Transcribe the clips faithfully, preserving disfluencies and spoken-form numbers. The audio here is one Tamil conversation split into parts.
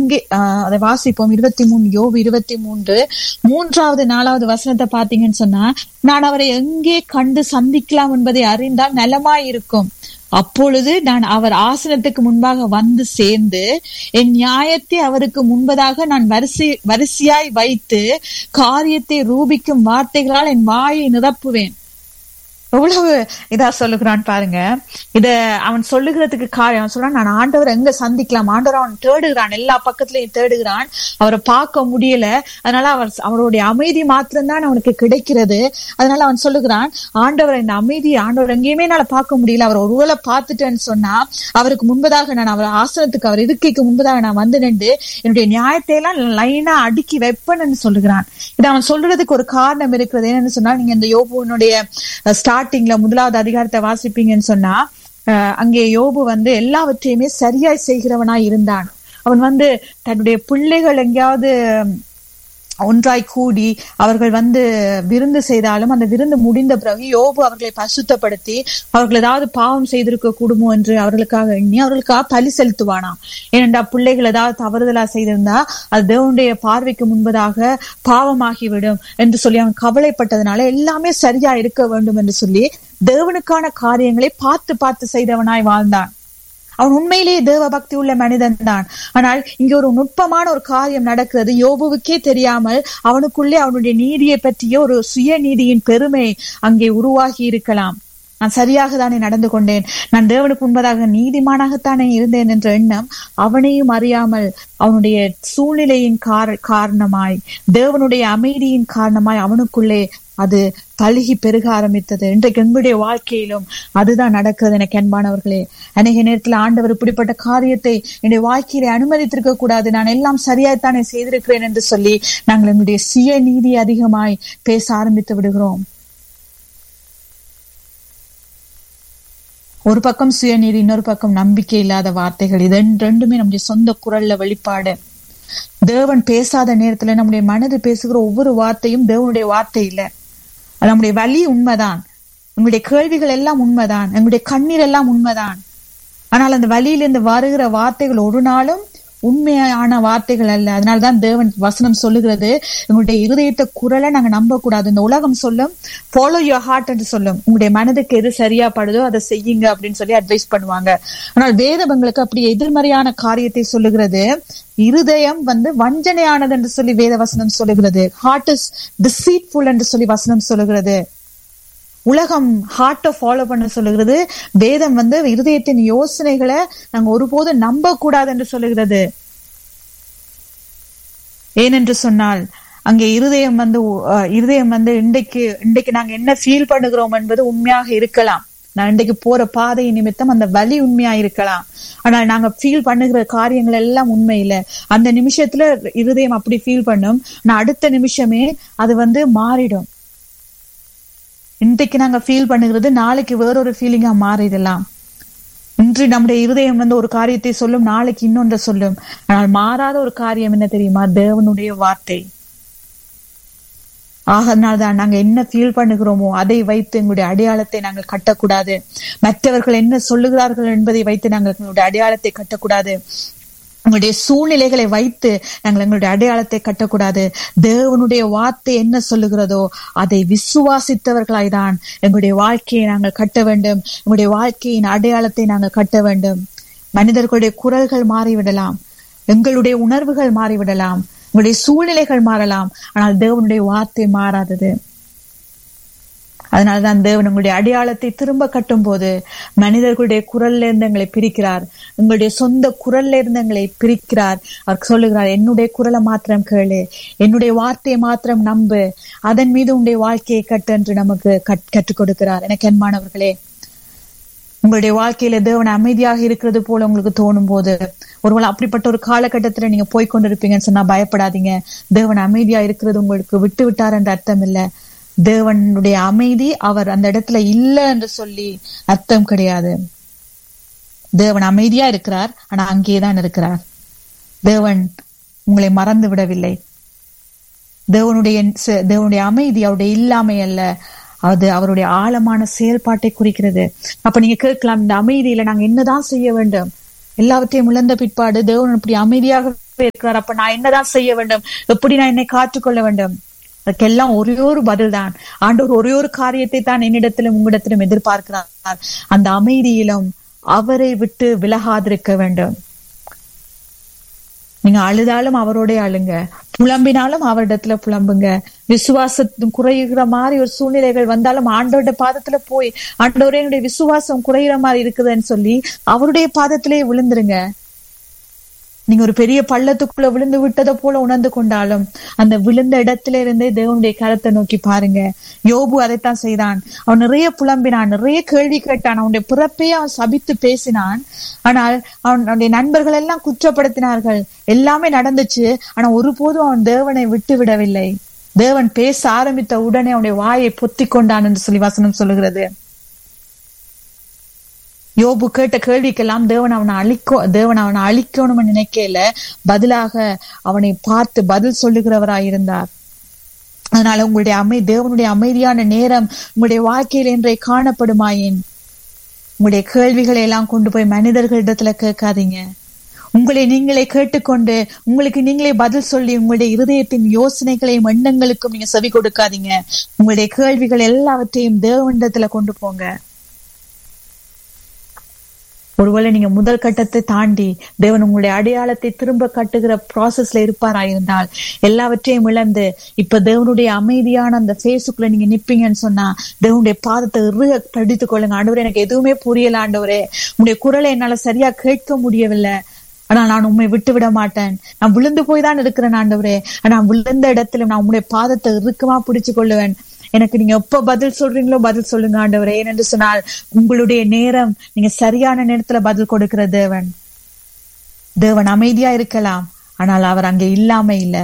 எங்கே ஆஹ் அதை வாசிப்போம். இருபத்தி மூணு யோபு இருபத்தி மூன்று மூன்றாவது நாலாவது வசனத்தை பாத்தீங்கன்னு சொன்னா, நான் அவரை எங்கே கண்டு சந்திக்கலாம் என்பதை அறிந்தால் நலமாயிருக்கும். அப்பொழுது நான் அவர் ஆசனத்துக்கு முன்பாக வந்து சேர்ந்து என் நியாயத்தை அவருக்கு முன்பதாக நான் வரிசை வரிசையாய் வைத்து காரியத்தை ரூபிக்கும் வார்த்தைகளால் என் வாயை நிரப்புவேன். எவ்வளவு இதா சொல்லுகிறான் பாருங்க. இத அவன் சொல்லுகிறதுக்கு காரியம், அவன் சொல்றான், நான் ஆண்டவர் எங்க சந்திக்கலாம், ஆண்டவர் அவன் தேடுகிறான், எல்லா பக்கத்திலையும் தேடுகிறான், அவரை பார்க்க முடியல. அதனால அவர் அவருடைய அமைதி மாத்திரம்தான் அவனுக்கு கிடைக்கிறது. அதனால அவன் சொல்லுகிறான், ஆண்டவர் இந்த அமைதி ஆண்டவர் எங்கேயுமே என்னால பார்க்க முடியல, அவர் ஒருவேளை பார்த்துட்டேன்னு சொன்னா அவருக்கு முன்பதாக நான் அவர் ஆசனத்துக்கு அவர் இருக்கைக்கு முன்பதாக நான் வந்து நின்று என்னுடைய நியாயத்தை எல்லாம் லைனா அடுக்கி வைப்பேன்னு சொல்லுகிறான். இது அவன் சொல்றதுக்கு ஒரு காரணம் இருக்கிறது. என்னன்னு சொன்னா, நீங்க இந்த யோபுனுடைய ஸ்டார்டிங்ல முதலாவது அதிகாரத்தை வாசிப்பீங்கன்னு சொன்னா, அஹ் அங்கே யோபு வந்து எல்லாவற்றையுமே சரியாய் செய்கிறவனாய் இருந்தான். அவன் வந்து தன்னுடைய பிள்ளைகள் எங்கேயாவது ஒன்றாய் கூடி அவர்கள் வந்து விருந்து செய்தாலும் அந்த விருந்து முடிந்த பிறகு யோபு அவர்களை பசுத்தப்படுத்தி அவர்கள் ஏதாவது பாவம் செய்திருக்க கூடுமோ என்று அவர்களுக்காக எண்ணி அவர்களுக்காக பலி செலுத்துவானாம். ஏனென்றா பிள்ளைகள் ஏதாவது தவறுதலா செய்திருந்தா அது தேவனுடைய பார்வைக்கு முன்பதாக பாவமாகிவிடும் என்று சொல்லி அவன் கவலைப்பட்டதுனால எல்லாமே சரியா இருக்க வேண்டும் என்று சொல்லி தேவனுக்கான காரியங்களை பார்த்து பார்த்து செய்தவனாய் வாழ்ந்தான். அவன் உண்மையிலேயே தேவ பக்தி உள்ள மனிதன் தான். ஆனால் இங்க ஒரு நுட்பமான ஒரு காரியம் நடக்கிறது. யோபுவுக்கே தெரியாமல் அவனுக்குள்ளே அவனுடைய நீதியை பற்றிய ஒரு சுய நீதியின் பெருமை அங்கே உருவாகி இருக்கலாம். நான் சரியாக தானே நடந்து கொண்டேன், நான் தேவனுக்கு முன்பதாக நீதிமானாகத்தானே இருந்தேன் என்ற எண்ணம் அவனையும் அறியாமல் அவனுடைய சூழ்நிலையின் காரணமாய் தேவனுடைய அமைதியின் காரணமாய் அவனுக்குள்ளே அது பழுகி பெருக ஆரம்பித்தது. இன்றைக்கு என்னுடைய வாழ்க்கையிலும் அதுதான் நடக்கிறது. எனக்கு அன்பானவர்களே, அநேக நேரத்துல ஆண்டவர் இப்படிப்பட்ட காரியத்தை என்னுடைய வாழ்க்கையில அனுமதித்திருக்க கூடாது, நான் எல்லாம் சரியாய்த்தானே செய்திருக்கிறேன் என்று சொல்லி நாங்கள் எங்களுடைய சுய நீதி அதிகமாய் பேச ஆரம்பித்து விடுகிறோம். ஒரு பக்கம் சுயநீதி, இன்னொரு பக்கம் நம்பிக்கை இல்லாத வார்த்தைகள். இது ரெண்டுமே நம்முடைய சொந்த குரல்ல வெளிப்பாடு. தேவன் பேசாத நேரத்துல நம்முடைய மனது பேசுகிற ஒவ்வொரு வார்த்தையும் தேவனுடைய வார்த்தை இல்லை. நம்முடைய வலி உண்மைதான், உங்களுடைய கேள்விகள் எல்லாம் உண்மைதான், எங்களுடைய கண்ணீர் எல்லாம் உண்மைதான். ஆனால் அந்த வலியிலிருந்து வருகிற வார்த்தைகள் ஒரு நாளும் உண்மையான வார்த்தைகள் அல்ல. அதனாலதான் தேவன் வசனம் சொல்லுகிறது, எங்களுடைய இருதயத்தை குரலை நாங்க நம்ப கூடாது. இந்த உலகம் சொல்லும் ஃபாலோ யுவர் ஹார்ட் என்று சொல்லும், உங்களுடைய மனதுக்கு எது சரியா படுதோ அதை செய்யுங்க அப்படின்னு சொல்லி அட்வைஸ் பண்ணுவாங்க. ஆனால் வேதம் எங்களுக்கு அப்படி எதிர்மறையான காரியத்தை சொல்லுகிறது. இருதயம் வந்து வஞ்சனையானது என்று சொல்லி வேத வசனம் சொல்லுகிறது. ஹார்ட் இஸ் டிசீட்ஃபுல் என்று சொல்லி வசனம் சொல்லுகிறது. உலகம் ஹார்ட்டை ஃபாலோ பண்ண சொல்லுகிறது. வேதம் வந்து இருதயத்தின் யோசனைகளை நாங்க ஒருபோதும் நம்ப கூடாது என்று சொல்லுகிறது. ஏனென்று சொன்னால் அங்கே இருதயம் வந்து இருதயம் வந்து இன்றைக்கு இன்றைக்கு நாங்க என்ன ஃபீல் பண்ணுகிறோம் என்பது உண்மையாக இருக்கலாம். நான் இன்றைக்கு போற பாதை நிமித்தம் அந்த வலி உண்மையா இருக்கலாம். ஆனால் நாங்க ஃபீல் பண்ணுகிற காரியங்கள் எல்லாம் உண்மை இல்லை. அந்த நிமிஷத்துல இருதயம் அப்படி ஃபீல் பண்ணும், நான் அடுத்த நிமிஷமே அது வந்து மாறிடும். இன்றைக்கு நாங்க ஃபீல் பண்ணுகிறது நாளைக்கு வேறொரு ஃபீலிங்கா மாறிடலாம். இன்று நம்முடைய இருதயம் வந்து ஒரு காரியத்தை சொல்லும், நாளைக்கு இன்னொன்று சொல்லும். ஆனால் மாறாத ஒரு காரியம் என்ன தெரியுமா? தேவனுடைய வார்த்தை. ஆகனால்தான் நாங்க என்ன ஃபீல் பண்ணுகிறோமோ அதை வைத்து எங்களுடைய அடையாளத்தை நாங்கள் கட்டக்கூடாது. மற்றவர்கள் என்ன சொல்லுகிறார்கள் என்பதை வைத்து நாங்கள் எங்களுடைய அடையாளத்தை கட்டக்கூடாது. உங்களுடைய சூழ்நிலைகளை வைத்து நாங்கள் எங்களுடைய அடையாளத்தை கட்டக்கூடாது. தேவனுடைய வார்த்தை என்ன சொல்லுகிறதோ அதை விசுவாசித்தவர்களாய்தான் எங்களுடைய வாழ்க்கையை நாங்கள் கட்ட வேண்டும். எங்களுடைய வாழ்க்கையின் அடையாளத்தை நாங்கள் கட்ட வேண்டும். மனிதர்களுடைய குரல்கள் மாறிவிடலாம், எங்களுடைய உணர்வுகள் மாறிவிடலாம், உங்களுடைய சூழ்நிலைகள் மாறலாம், ஆனால் தேவனுடைய வார்த்தை மாறாதது. அதனாலதான் தேவன் உங்களுடைய அடையாளத்தை திரும்ப கட்டும் போது மனிதர்களுடைய குரல்ல இருந்து எங்களை பிரிக்கிறார், உங்களுடைய சொந்த குரல்ல இருந்து எங்களை பிரிக்கிறார். அவர் சொல்லுகிறார், என்னுடைய குரலை மாத்திரம் கேளு, என்னுடைய வார்த்தையை மாத்திரம் நம்பு, அதன் மீது உங்களுடைய வாழ்க்கையை கட்டு என்று நமக்கு கற்றுக் கொடுக்கிறார். எனக்கு அன்பானவர்களே, உங்களுடைய வாழ்க்கையில தேவன் அமைதியாக இருக்கிறது போல உங்களுக்கு தோணும் போது, ஒருவேளை அப்படிப்பட்ட ஒரு காலகட்டத்துல நீங்க போய்கொண்டிருப்பீங்கன்னு சொன்னா பயப்படாதீங்க. தேவன் அமைதியா இருக்கிறது உங்களுக்கு விட்டு விட்டார் என்ற அர்த்தம் இல்ல. தேவனுடைய அமைதி அவர் அந்த இடத்துல இல்ல என்று சொல்லி அர்த்தம் கிடையாது. தேவன் அமைதியா இருக்கிறார், ஆனா அங்கேதான் இருக்கிறார். தேவன் உங்களை மறந்து விடவில்லை. தேவனுடைய தேவனுடைய அமைதி அவருடைய இல்லாமை அல்ல, அது அவருடைய ஆழமான செயல்பாட்டை குறிக்கிறது. அப்ப நீங்க கேட்கலாம், இந்த அமைதியில நாங்க என்னதான் செய்ய வேண்டும்? எல்லாவற்றையும் இழந்த பிற்பாடு தேவன் இப்படி அமைதியாக இருக்கிறார். அப்ப நான் என்னதான் செய்ய வேண்டும்? எப்படி நான் என்னை காத்துக்கொள்ள வேண்டும்? அதுக்கெல்லாம் ஒரே ஒரு பதில் தான். ஆண்டவர் ஒரே ஒரு காரியத்தை தான் என்னிடத்திலும் உங்களிடத்திலும் எதிர்பார்க்கிறார். அந்த அமைதியிலும் அவரை விட்டு விலகாதிருக்க வேண்டும். நீங்க அழுதாலும் அவரோட அழுங்க, புலம்பினாலும் அவரிடத்துல புலம்புங்க. விசுவாசம் குறைகிற மாதிரி ஒரு சூழ்நிலைகள் வந்தாலும் ஆண்டவருடைய பாதத்துல போய், ஆண்டவரே என்னுடைய விசுவாசம் குறைகிற மாதிரி இருக்குதுன்னு சொல்லி அவருடைய பாதத்திலேயே விழுந்துருங்க. நீங்க ஒரு பெரிய பள்ளத்துக்குள்ள விழுந்து விட்டதை போல உணர்ந்து கொண்டாலும் அந்த விழுந்த இடத்துல இருந்தே தேவனுடைய கரத்தை நோக்கி பாருங்க. யோபு அதைத்தான் செய்தான். அவன் நிறைய புலம்பினான், நிறைய கேள்வி கேட்டான், அவனுடைய பிறப்பையே அவன் சபித்து பேசினான். ஆனால் அவனுடைய நண்பர்கள் எல்லாம் குற்றப்படுத்தினார்கள், எல்லாமே நடந்துச்சு. ஆனா ஒருபோதும் அவன் தேவனை விட்டு விடவில்லை. தேவன் பேச ஆரம்பித்த உடனே அவனுடைய வாயை பொத்தி கொண்டான் என்று சொல்லி வசனம் சொல்லுகிறது. யோபு கேட்ட கேள்விக்கெல்லாம் தேவன் அவனை அழிக்கோ தேவன் அவனை அழிக்கணும்னு நினைக்கல, பதிலாக அவனை பார்த்து பதில் சொல்லுகிறவராயிருந்தார். அதனால உங்களுடைய அமை தேவனுடைய அமைதியான நேரம் உங்களுடைய வாழ்க்கையில் என்றே காணப்படுமாயின் உங்களுடைய கேள்விகளை எல்லாம் கொண்டு போய் மனிதர்களிடத்துல கேட்காதீங்க. உங்களை நீங்களே கேட்டுக்கொண்டு உங்களுக்கு நீங்களே பதில் சொல்லி உங்களுடைய இருதயத்தின் யோசனைகளையும் எண்ணங்களுக்கும் நீங்க செவி கொடுக்காதீங்க. உங்களுடைய கேள்விகள் எல்லாவற்றையும் தேவனிடத்துல கொண்டு போங்க. ஒருவேளை நீங்க முதல் கட்டத்தை தாண்டி தேவன் உங்களுடைய அடையாளத்தை திரும்ப கட்டுகிற ப்ராசஸ்ல இருப்பாராயிருந்தால் எல்லாவற்றையும் இழந்து இப்ப தேவனுடைய அமைதியான அந்த பேசுக்குள்ள நீங்க நிப்பீங்கன்னு சொன்னா தேவனுடைய பாதத்தை இறுக படித்துக் கொள்ளுங்க. ஆண்டவரே, எனக்கு எதுவுமே புரியல ஆண்டவரே, உங்களுடைய குரலை என்னால சரியா கேட்க முடியவில்லை, ஆனா நான் உண்மை விட்டு விட மாட்டேன், நான் விழுந்து போய் தான் இருக்கிறேன் ஆண்டவரே, ஆனா விழுந்த இடத்துல நான் உங்களுடைய பாதத்தை இறுக்கமா பிடிச்சு கொள்ளுவேன். எனக்கு நீங்க எப்ப பதில் சொல்றீங்களோ பதில் சொல்லுங்க ஆண்டவரே. ஏனென்று சொன்னால் உங்களுடைய நேரம், நீங்க சரியான நேரத்துல பதில் கொடுக்கிற தேவன். தேவன் அமைதியா இருக்கலாம், ஆனால் அவர் அங்கே இல்லாம இல்ல.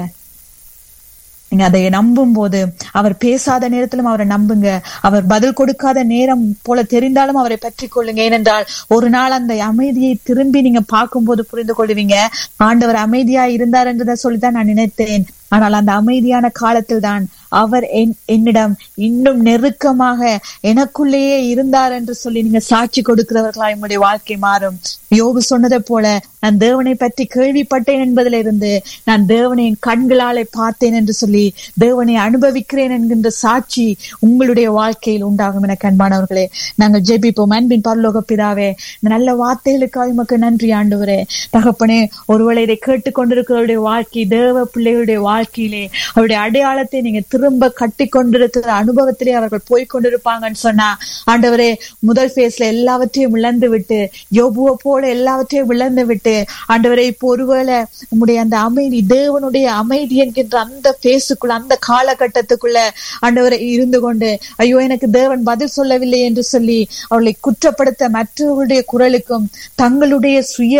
நீங்க அதை நம்பும் போது, அவர் பேசாத நேரத்திலும் அவரை நம்புங்க. அவர் பதில் கொடுக்காத நேரம் போல தெரிந்தாலும் அவரை பற்றி கொள்ளுங்க. ஏனென்றால் ஒரு நாள் அந்த அமைதியை திரும்பி நீங்க பார்க்கும் போது புரிந்து கொள்வீங்க, ஆண்டவர் அமைதியா இருந்தார் என்றதை சொல்லிதான் நான் நினைத்தேன். ஆனால் அந்த அமைதியான காலத்தில் தான் அவர் என்னிடம் இன்னும் நெருக்கமாக எனக்குள்ளேயே இருந்தார் என்று சொல்லி நீங்க சாட்சி கொடுக்கிறவர்களா உங்களுடைய வாழ்க்கை மாறும். யோபு சொன்னதை போல நான் தேவனை பற்றி கேள்விப்பட்டேன் என்பதில இருந்து நான் தேவனை என் கண்களாலே பார்த்தேன் என்று சொல்லி தேவனை அனுபவிக்கிறேன் என்கின்ற சாட்சி உங்களுடைய வாழ்க்கையில் உண்டாகும். என அன்பானவர்களே, நாங்கள் ஜெபிப்போம். அன்பின் பரலோக பிதாவே, இந்த நல்ல வார்த்தைகளுக்காக உமக்கு நன்றி ஆண்டவரே. தகப்பனே, ஒருவேளை இதை கேட்டுக்கொண்டிருக்கிறவருடைய வாழ்க்கை, தேவ பிள்ளைகளுடைய வாழ்க்கையிலே அவருடைய அடையாளத்தை நீங்க திரும்ப கட்டி கொண்டிருக்கிற அனுபவத்திலே அவர்கள் போய்கொண்டிருப்பாங்கன்னு சொன்னா ஆண்டவரே, முதல் பேஸ்ல எல்லாவற்றையும் இழந்து விட்டு, யோபுவை போல எல்லாவற்றையும் இழந்து விட்டு ஆண்டவரே, இப்போ ஒருவேளை உங்களுடைய அந்த அமைதி, தேவனுடைய அமைதி என்கின்ற அந்த பேசுக்குள்ள, அந்த காலகட்டத்துக்குள்ள ஆண்டவரை இருந்து கொண்டு, ஐயோ எனக்கு தேவன் பதில் சொல்லவில்லை என்று சொல்லி அவர்களை குற்றப்படுத்த மற்றவர்களுடைய குரலுக்கும் தங்களுடைய சுய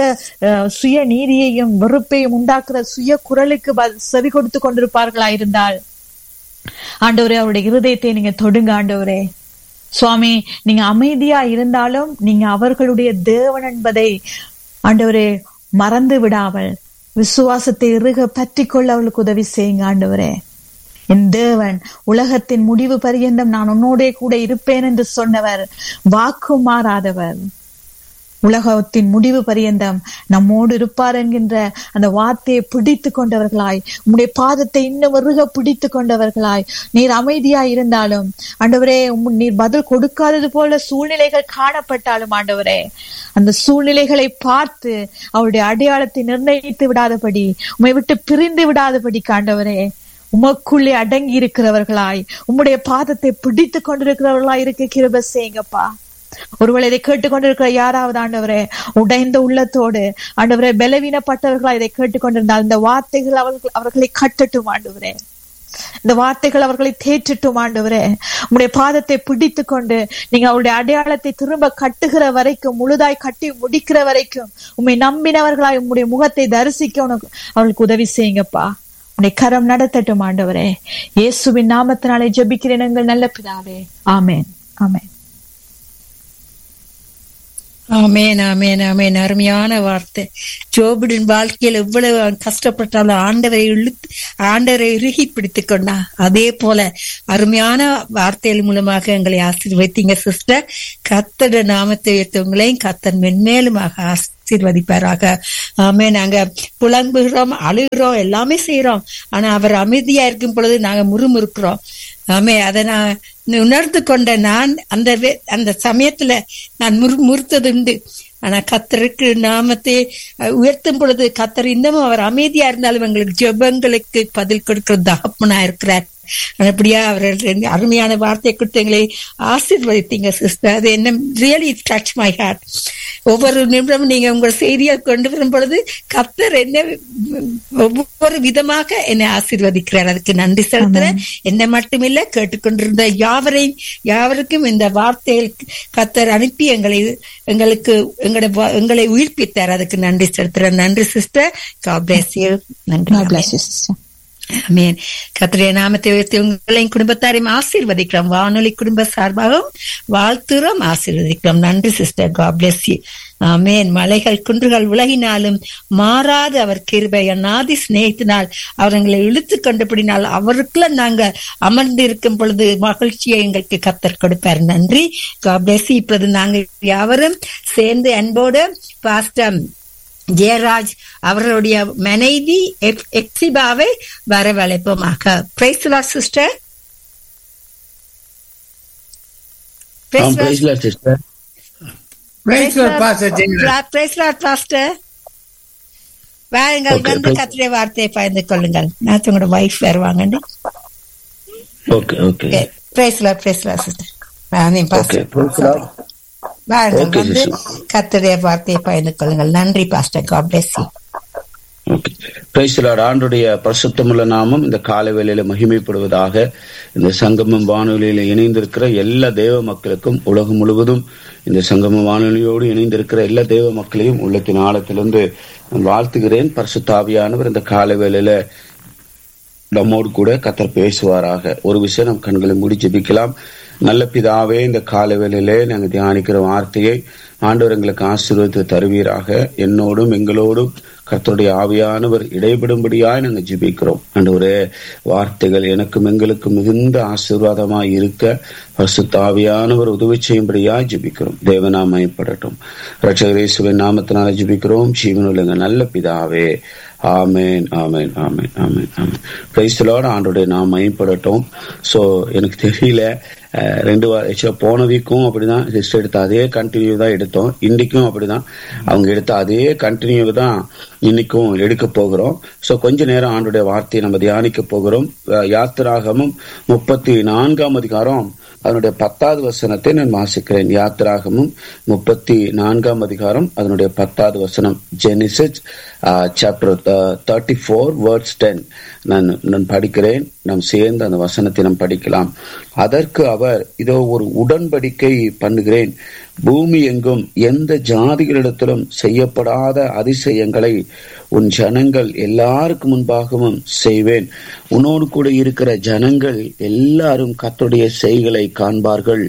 சுய நீதியையும் வெறுப்பையும் உண்டாக்குற சுய குரலுக்கு செவி கொடுத்து கொண்டிருப்பார்களா இருந்தால் ஆண்டவரே, அவருடைய இருதயத்தை நீங்க தொடுங்க ஆண்டவரே. சுவாமி, நீங்க அமைதியா இருந்தாலும் நீங்க அவர்களுடைய தேவன் என்பதை ஆண்டவரே மறந்து விடாமல் விசுவாசத்தை இறுக பற்றி கொள்ள அவளுக்கு உதவி செய்யுங்க ஆண்டவரே. என் தேவன் உலகத்தின் முடிவு பரியந்தம் நான் உன்னோடே கூட இருப்பேன் என்று சொன்னவர், வாக்கு மாறாதவர், உலகத்தின் முடிவு பரியந்தம் நம்மோடு இருப்பார் என்கின்ற அந்த வார்த்தையை பிடித்து கொண்டவர்களாய், உம்முடைய பாதத்தை இன்னும் இறுக பிடித்து கொண்டவர்களாய், நீர் அமைதியா இருந்தாலும் ஆண்டவரே, நீர் பதில் கொடுக்காதது போல சூழ்நிலைகள் காணப்பட்டாலும் ஆண்டவரே, அந்த சூழ்நிலைகளை பார்த்து அவருடைய அடையாளத்தை நிர்ணயித்து விடாதபடி, உம்மை விட்டு பிரிந்து விடாதபடி ஆண்டவரே, உமக்குள்ளே அடங்கி இருக்கிறவர்களாய், உம்முடைய பாதத்தை பிடித்து கொண்டிருக்கிறவர்களாய் இருக்க கிருபை செய்யுங்கப்பா. ஒருவேளை இதை கேட்டுக்கொண்டிருக்கிற யாராவது ஆண்டவரே உடைந்த உள்ளத்தோடு ஆண்டவரே பலவீனப்பட்டவர்களா இதை கேட்டுக்கொண்டிருந்தால் இந்த வார்த்தைகள் அவர்கள் அவர்களை கட்டட்டும் ஆண்டவரே. இந்த வார்த்தைகள் அவர்களை தேற்றட்டும் ஆண்டவரே. உங்களுடைய பாதத்தை பிடித்து கொண்டு நீங்க அவருடைய அடையாளத்தை திரும்ப கட்டுகிற வரைக்கும், முழுதாய் கட்டி முடிக்கிற வரைக்கும் உண்மை நம்பினவர்களாய் உங்களுடைய முகத்தை தரிசிக்க உனக்கு அவர்களுக்கு உதவி செய்யுங்கப்பா. உன்னை கரம் நடத்தட்டும் ஆண்டவரே. இயேசுவின் நாமத்தினாலே ஜெபிக்கிறேன் எங்கள் நல்ல பிதாவே. ஆமென், ஆமென். ஆமேன் ஆமேன் ஆமேன். அருமையான வார்த்தை. ஜோபுவின் வாழ்க்கையில் எவ்வளவு கஷ்டப்பட்டாலும் ஆண்டவரை இழுத்து ஆண்டவரை இறுகி பிடித்துக் கொண்டா. அதே போல அருமையான வார்த்தைகள் மூலமாக எங்களை ஆசீர்வதித்தீங்க சிஸ்டர். கர்த்தருடைய நாமத்தை உயர்த்தவங்களையும் கர்த்தர் மென்மேலுமாக ஆசீர்வதிப்பாராக. ஆமே. நாங்க புலம்புகிறோம், அழுகிறோம், எல்லாமே செய்யறோம். ஆனா அவர் அமைதியா இருக்கும் பொழுது நாங்க முறுமுறுக்கிறோம். ஆமே. அதை நான் உணர்ந்து கொண்ட நான் அந்த அந்த சமயத்துல நான் முறு முறுத்தது உண்டு. ஆனா கர்த்தருக்கு நாமத்தை உயர்த்தும் பொழுது கர்த்தர் இன்னமும் அவர் அமைதியா இருந்தாலும் எங்களுக்கு ஜெபங்களுக்கு பதில் கொடுக்கிற தகப்பனா இருக்கிறார். அப்படியா அவர்கள் அருமையான வார்த்தை கொடுத்து எங்களை ஆசீர்வதித்தீங்க சிஸ்டர். அது என்ன ரியலி டச் மை ஹார்ட். ஒவ்வொரு நிமிடமும் நீங்க உங்கள் செய்தியை கொண்டு வரும் பொழுது கர்த்தர் என்ன ஒவ்வொரு விதமாக என்னை ஆசீர்வதிக்கிறார். அதுக்கு நன்றி செலுத்துறேன். என்ன மட்டுமில்ல, கேட்டுக்கொண்டிருந்த யாவரையும் யாவருக்கும் இந்த வார்த்தைகள் கர்த்தர் அனுப்பி எங்களை எங்களுக்கு எங்களை எங்களை உயிர்ப்பித்தார். அதுக்கு நன்றி செலுத்துறேன். நன்றி சிஸ்டர். God bless you. நன்றி. ஆமென். கர்த்தருடைய நாமத்தை உயர்த்தி உங்களையும் குடும்பத்தாரையும் ஆசீர்வதிக்கிறோம். வானொலி குடும்ப சார்பாகவும் வாழ்த்துறோம், ஆசீர்வதிக்கிறோம். நன்றி சிஸ்டர். God bless you. ஆமென். மலைகள் குன்றுகள் உலகினாலும் மாறாது அவர் கிருபை அநாதி சிநேகத்தினால் அவர்களை இழுத்து கொண்டபடினால் அவருக்குள்ள நாங்க அமர்ந்து இருக்கும் பொழுது மகிழ்ச்சியை எங்களுக்கு கர்த்தர் கொடுப்பார். நன்றி. God bless you. இப்பொழுது நாங்கள் யாவரும் சேர்ந்து அன்போடு பாஸ்டர் ஜெயராஜ் அவர்களுடைய மனைவி எக்ஸிபாவை வரவழைப்போமாக. Praise the Lord sister. Praise the Lord sister. Praise the Lord pastor. Praise the Lord pastor. வாருங்கள், வந்து கர்த்தருடைய வார்த்தையை பகிர்ந்து கொள்ளுங்கள். நான் உங்களோட வைஃப் வருவாங்க. Okay okay. Praise the Lord. Praise the Lord sister. Amen pastor. வந்து கர்த்தருடைய வார்த்தையை பகிர்ந்து கொள்ளுங்கள். நன்றி pastor. God bless you. Okay. Praise the Lord. ஆண்டவருடைய பரிசுத்தமுள்ள நாமம் இந்த காலை வேளையில மகிமைப்படுவதாக. இந்த சங்கமம் வானொலியில இணைந்திருக்கிற எல்லா தேவ மக்களுக்கும், உலகம் முழுவதும் இந்த சங்கம வானொலியோடு இணைந்திருக்கிற எல்லா தேவ மக்களையும் உள்ளத்தின் ஆழத்திலிருந்து நான் வாழ்த்துகிறேன். பரிசுத்த ஆவியானவர் இந்த காலை வேளையில நம்மோடு கூட கர்த்தர் பேசுவாராக. ஒரு விஷயம் நம் கண்களை மூடி ஜெபிக்கலாம். நல்ல பிதாவே, இந்த கால வேளையிலே நாங்கள் தியானிக்கிற வார்த்தையை ஆண்டவர் எங்களுக்கு ஆசீர்வதித்து தருவீராக. என்னோடும் எங்களோடும் கர்த்தருடைய ஆவியானவர் இடைபடும்படியாய் நாங்கள் ஜெபிக்கிறோம். ஆண்டவரே, வார்த்தைகள் எனக்கும் எங்களுக்கும் மிகுந்த ஆசீர்வாதமாய் இருக்க பரிசுத்த ஆவியானவர் உதவி செய்யும்படியாய் ஜெபிக்கிறோம். தேவநாமம் மகிமைப்படட்டும். இரட்சகர் இயேசுவின் நாமத்தினால ஜெபிக்கிறோம் ஜீவனுள்ள நல்ல பிதாவே. ஆமேன் ஆமேன் ஆமேன் ஆமேன் ஆமேன். Praise the Lord. ஆண்டவருடைய நாமம் மகிமைப்படட்டும். ஸோ எனக்கு தெரியல, ரெண்டு வாரம் போன வீக்கும் அப்படிதான் சிஸ்டர் எடுத்த அதே கண்டினியூ தான் எடுத்தோம். இன்னைக்கும் அப்படிதான் அவங்க எடுத்த அதே கண்டினியூ தான் இன்னைக்கும் எடுக்க போகிறோம். ஸோ கொஞ்ச நேரம் ஆண்டவருடைய வார்த்தையை நம்ம தியானிக்க போகிறோம். யாத்திராகமும் முப்பத்தி நான்காம் அதிகாரம் அதனுடைய பத்தாவது வசனத்தை நான் வாசிக்கிறேன். யாத்திராகமும் முப்பத்தி நான்காம் அதிகாரம் அதனுடைய பத்தாவது வசனம். Genesis chapter thirty four words ten நான் நான் படிக்கிறேன். நாம் சேர்ந்து அந்த வசனத்தை நாம் படிக்கலாம். அதற்கு அவர், இதோ ஒரு உடன்படிக்கை பண்ணுகிறேன், பூமி எங்கும் எந்த ஜாதிகளிடத்திலும் செய்யப்படாத அதிசயங்களை உன் ஜனங்கள் எல்லாருக்கும் முன்பாகவும் செய்வேன். உன்னோடு கூட இருக்கிற ஜனங்கள் எல்லாரும் கர்த்தருடைய செய்களை காண்பார்கள்.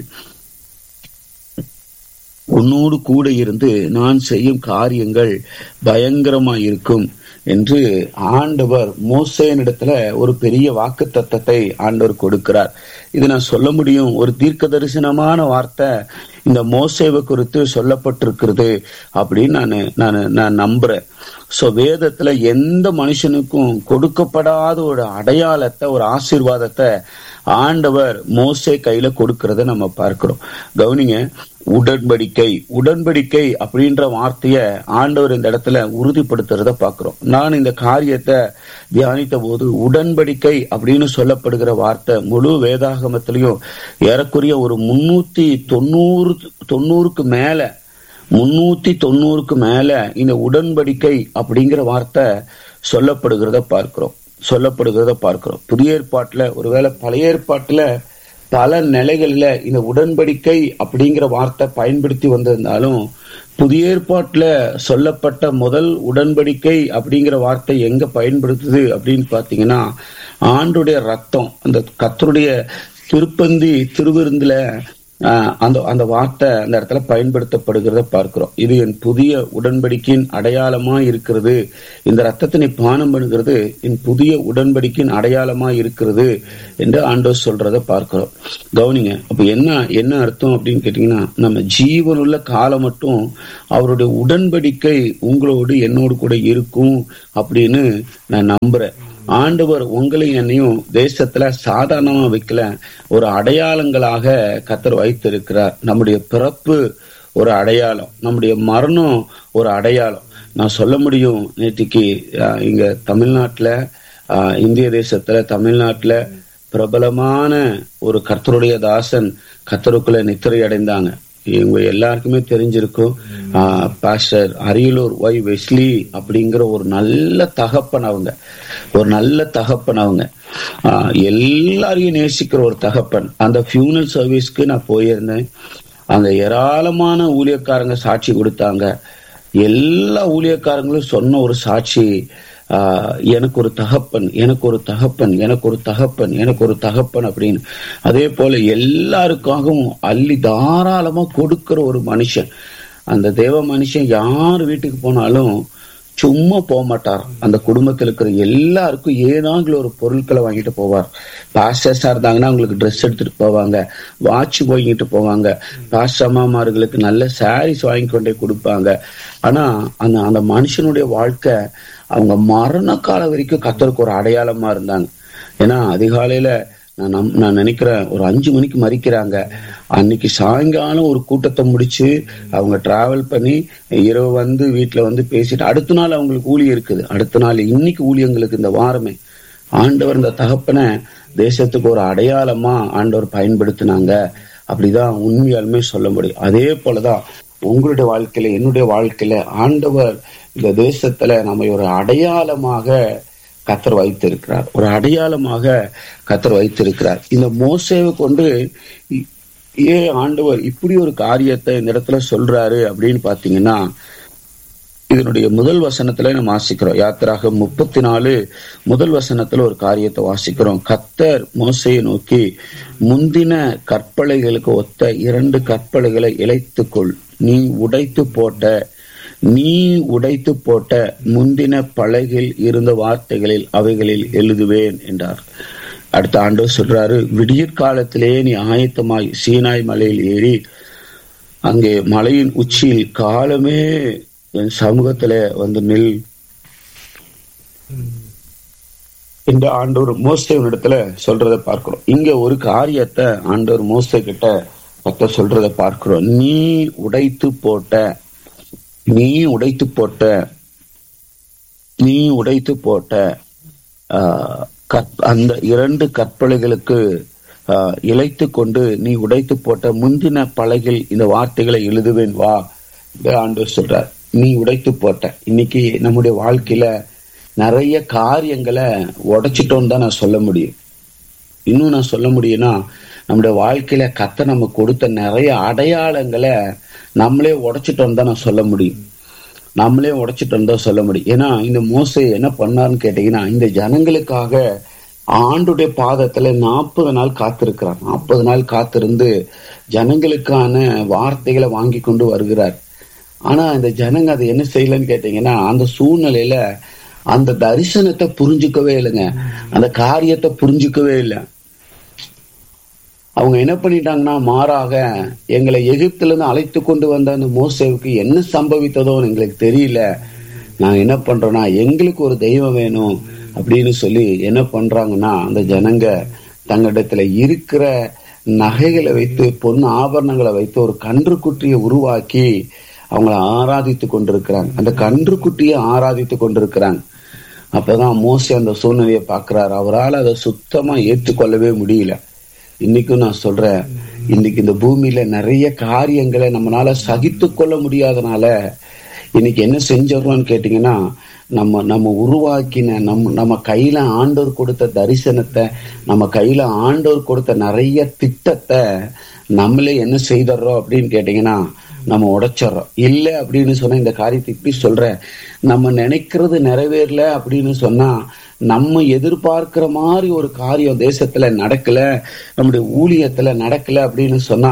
உன்னோடு கூட இருந்து நான் செய்யும் காரியங்கள் பயங்கரமாயிருக்கும் என்று ஆண்டவர் மோசேனிடத்துல ஒரு பெரிய வாக்கு தத்தத்தை ஆண்டவர் கொடுக்கிறார். இது நான் சொல்ல முடியும், ஒரு தீர்க்க தரிசனமான வார்த்தை இந்த மோசேவை குறித்து சொல்லப்பட்டிருக்கிறது அப்படின்னு நான் நான் நான் நம்புறேன். சோ வேதத்துல எந்த மனுஷனுக்கும் கொடுக்கப்படாத ஒரு அடையாளத்தை, ஒரு ஆசீர்வாதத்தை ஆண்டவர் மோசே கையில கொடுக்கறத நம்ம பார்க்கிறோம். கவனிங்க, உடன்படிக்கை உடன்படிக்கை அப்படின்ற வார்த்தைய ஆண்டவர் இந்த இடத்துல உறுதிப்படுத்துறத பாக்குறோம். நான் இந்த காரியத்தை தியானித்த போது உடன்படிக்கை அப்படின்னு சொல்லப்படுகிற வார்த்தை முழு வேதாகமத்திலையும் ஏறக்குறைய ஒரு முன்னூத்தி தொண்ணூறு தொண்ணூறுக்கு மேல முன்னூத்தி தொண்ணூறுக்கு மேல இந்த உடன்படிக்கை அப்படிங்கிற வார்த்தை சொல்லப்படுகிறத பார்க்கிறோம் சொல்லப்படுகிறத பார்க்கிறோம் புதிய ஏற்பாட்டுல, ஒருவேளை பழைய ஏற்பாட்டுல பல நிலைகள்ல இந்த உடன்படிக்கை அப்படிங்கிற வார்த்தை பயன்படுத்தி வந்திருந்தாலும், புதிய ஏற்பாட்டுல சொல்லப்பட்ட முதல் உடன்படிக்கை அப்படிங்கிற வார்த்தை எங்க பயன்படுத்துது அப்படின்னு பாத்தீங்கன்னா, ஆண்டுடைய ரத்தம், அந்த கர்த்தருடைய திருப்பந்தி திருவிருந்துல ஆஹ் அந்த அந்த வார்த்தை அந்த இடத்துல பயன்படுத்தப்படுகிறத பார்க்கிறோம். இது என் புதிய உடன்படிக்கையின் அடையாளமா இருக்கிறது, இந்த ரத்தத்தினை பானம் பண்ணுகிறது என் புதிய உடன்படிக்கையின் அடையாளமா இருக்கிறது என்று ஆண்டவர் சொல்றத பார்க்கிறோம். கவனிங்க, அப்ப என்ன என்ன அர்த்தம் அப்படின்னு கேட்டீங்கன்னா, நம்ம ஜீவனுள்ள காலம் மட்டும் அவருடைய உடன்படிக்கை உங்களோடு என்னோடு கூட இருக்கும் அப்படின்னு நான் நம்புறேன். ஆண்டவர் உங்களையும் என்னையும் தேசத்துல சாதாரணமா வைக்கல, ஒரு அடையாளங்களாக கர்த்தர் வைத்திருக்கிறார். நம்முடைய பிறப்பு ஒரு அடையாளம், நம்முடைய மரணம் ஒரு அடையாளம். நான் சொல்ல முடியும், நேற்றுக்கு இங்க தமிழ்நாட்டுல ஆஹ் இந்திய தேசத்துல தமிழ்நாட்டுல பிரபலமான ஒரு கர்த்தருடைய தாசன் கர்த்தருக்குள்ள நித்திரை அடைந்தாங்க. இவங்க எல்லாருக்குமே தெரிஞ்சிருக்கும். ஆஹ் பாஸ்டர் அரியலூர் ஒய் வெஸ்லி அப்படிங்கிற ஒரு நல்ல தகப்பன், அவங்க ஒரு நல்ல தகப்பன், அவங்க ஆஹ் எல்லாரையும் நேசிக்கிற ஒரு தகப்பன். அந்த ஃபியூனல் சர்வீஸ்க்கு நான் போயிருந்தேன். அங்க ஏராளமான ஊழியக்காரங்க சாட்சி கொடுத்தாங்க. எல்லா ஊழியக்காரங்களும் சொன்ன ஒரு சாட்சி, ஆஹ் எனக்கு ஒரு தகப்பன், எனக்கு ஒரு தகப்பன், எனக்கு ஒரு தகப்பன், எனக்கு ஒரு தகப்பன் அப்படின்னு. அதே போல எல்லாருக்காகவும் அள்ளி தாராளமா கொடுக்கிற ஒரு மனுஷன். அந்த தேவ மனுஷன் யார் வீட்டுக்கு போனாலும் சும்மா போக மாட்டார். அந்த குடும்பத்தில் இருக்கிற எல்லாருக்கும் ஏதாவது ஒரு பொருட்களை வாங்கிட்டு போவார். பாஸ்டர்ஸா இருந்தாங்கன்னா அவங்களுக்கு ட்ரெஸ் எடுத்துட்டு போவாங்க, வாட்ச் வாங்கிட்டு போவாங்க, பாஸ்டர் அம்மாமார்களுக்கு நல்ல சாரீஸ் வாங்கி கொண்டே கொடுப்பாங்க. ஆனா அந்த அந்த மனுஷனுடைய வாழ்க்கை அவங்க மரண காலம் வரைக்கும் கர்த்தருக்கு ஒரு அடையாளமா இருந்தாங்க. ஏன்னா அதிகாலையில நான் நான் நினைக்கிறேன் ஒரு அஞ்சு மணிக்கு மறிக்கிறாங்க. அன்னைக்கு சாயங்காலம் ஒரு கூட்டத்தை முடிச்சு அவங்க டிராவல் பண்ணி இரவு வந்து வீட்டுல வந்து பேசிட்டு அடுத்த நாள் அவங்களுக்கு ஊழியம் இருக்குது. அடுத்த நாள் இன்னைக்கு ஊழியங்களுக்கு இந்த வாரமே ஆண்டவர் இந்த தகப்பனை தேசத்துக்கு ஒரு அடையாளமா ஆண்டவர் பயன்படுத்தினாங்க. அப்படிதான் உண்மையாலுமே சொல்ல முடியும். அதே போலதான் உங்களுடைய வாழ்க்கையில என்னுடைய வாழ்க்கையில ஆண்டவர் இந்த தேசத்துல நம்ம ஒரு அடையாளமாக கர்த்தர் வைத்திருக்கிறார், ஒரு அடையாளமாக கர்த்தர் வைத்திருக்கிறார். இந்த மோசேவை கொண்டு ஏன் ஆண்டவர் இப்படி ஒரு காரியத்தை இந்த இடத்துல சொல்றாரு அப்படின்னு பாத்தீங்கன்னா, இதனுடைய முதல் வசனத்துல நம்ம வாசிக்கிறோம். யாத்திராக முப்பத்தி நாலு முதல் வசனத்துல ஒரு காரியத்தை வாசிக்கிறோம். கர்த்தர் மோசேயை நோக்கி, முந்தின கற்பலைகளுக்கு ஒத்த இரண்டு கற்பலைகளை இழைத்துக்கொள், நீ உடைத்து போட்ட நீ உடைத்து போட்ட முந்தின பலகையில் இருந்த வார்த்தைகளில் அவைகளில் எழுதுவேன் என்றார். அடுத்த ஆண்டவர் சொல்றாரு, விடியற் காலத்திலேயே நீ ஆயத்தமாய் சீனாய் மலையில் ஏறி அங்கே மலையின் உச்சியில் காலமே என் சமூகத்துல வந்து நில் இந்த ஆண்டவர் மோசே இடத்துல சொல்றத பார்க்கிறோம். இங்க ஒரு காரியத்தை ஆண்டவர் மோசே கிட்ட பத்த சொல்றத பார்க்கிறோம். நீ உடைத்து போட்ட நீ உடைத்து போட்ட நீ உடைத்து போட்ட ஆஹ் அந்த இரண்டு கற்பலைகளுக்கு ஆஹ் இழைத்து கொண்டு நீ உடைத்து போட்ட முந்தின பலகையில் இந்த வார்த்தைகளை எழுதுவேன் வா ஆண்டவர் சொல்றார். நீ உடைத்து போட்ட. இன்னைக்கு நம்முடைய வாழ்க்கையில நிறைய காரியங்களை உடைச்சிட்டோன்னு தான் நான் சொல்ல முடியும். இன்னும் நான் சொல்ல முடியும்னா, நம்முடைய வாழ்க்கையில கர்த்தர் நம்ம கொடுத்த நிறைய அடையாளங்களை நம்மளே உடைச்சிட்டோம் தான் நான் சொல்ல முடியும். நம்மளே உடைச்சிட்டோம் தான் சொல்ல முடியும். ஏன்னா இந்த மோசே என்ன பண்ணாருன்னு கேட்டீங்கன்னா, இந்த ஜனங்களுக்காக ஆண்டுடைய பாதத்துல நாற்பது நாள் காத்திருக்கிறார். நாற்பது நாள் காத்திருந்து ஜனங்களுக்கான வார்த்தைகளை வாங்கி கொண்டு வருகிறார். ஆனா இந்த ஜனங்க அதை என்ன செய்யலன்னு கேட்டீங்கன்னா, அந்த சூழ்நிலையில அந்த தரிசனத்தை புரிஞ்சுக்கவே இல்லைங்க, அந்த காரியத்தை புரிஞ்சுக்கவே இல்லை. அவங்க என்ன பண்ணிட்டாங்கன்னா, மாறாக எங்களை எகிப்துல இருந்து அழைத்து கொண்டு வந்த அந்த மோசேவுக்கு என்ன சம்பவித்ததோ எங்களுக்கு தெரியல, நான் என்ன பண்றோம்னா எங்களுக்கு ஒரு தெய்வம் வேணும் அப்படின்னு சொல்லி என்ன பண்றாங்கன்னா, அந்த ஜனங்க தங்களிடத்துல இருக்கிற நகைகளை வைத்து பொன் ஆபரணங்களை வைத்து ஒரு கன்று குட்டியை உருவாக்கி அவங்கள ஆராதித்து கொண்டிருக்கிறாங்க. அந்த கன்று குட்டியை ஆராதித்து கொண்டிருக்கிறாங்க. அப்பதான் மோசே அந்த சூழ்நிலையை பாக்குறாரு. அவரால் அதை சுத்தமா ஏற்றுக்கொள்ளவே முடியல. இன்னைக்கும் நான் சொல்றேன், இன்னைக்கு இந்த பூமியில நிறைய காரியங்களை நம்மளால சகித்து கொள்ள முடியாதனால இன்னைக்கு என்ன செஞ்சிடறோம்னு கேட்டீங்கன்னா, நம்ம நம்ம உருவாக்கின நம்ம நம்ம கையில ஆண்டவர் கொடுத்த தரிசனத்தை, நம்ம கையில ஆண்டவர் கொடுத்த நிறைய திட்டத்தை நம்மளே என்ன செய்தர்றோம் அப்படின்னு கேட்டீங்கன்னா நம்ம உடைச்சிடறோம். இல்லை அப்படின்னு சொன்னா, இந்த காரியத்தை இப்படி சொல்றேன், நம்ம நினைக்கிறது நிறைவேறல அப்படின்னு சொன்னா, நம்ம எதிர்பார்க்கிற மாதிரி ஒரு காரியம் தேசத்துல நடக்கல, நம்முடைய ஊழியத்துல நடக்கல அப்படின்னு சொன்னா,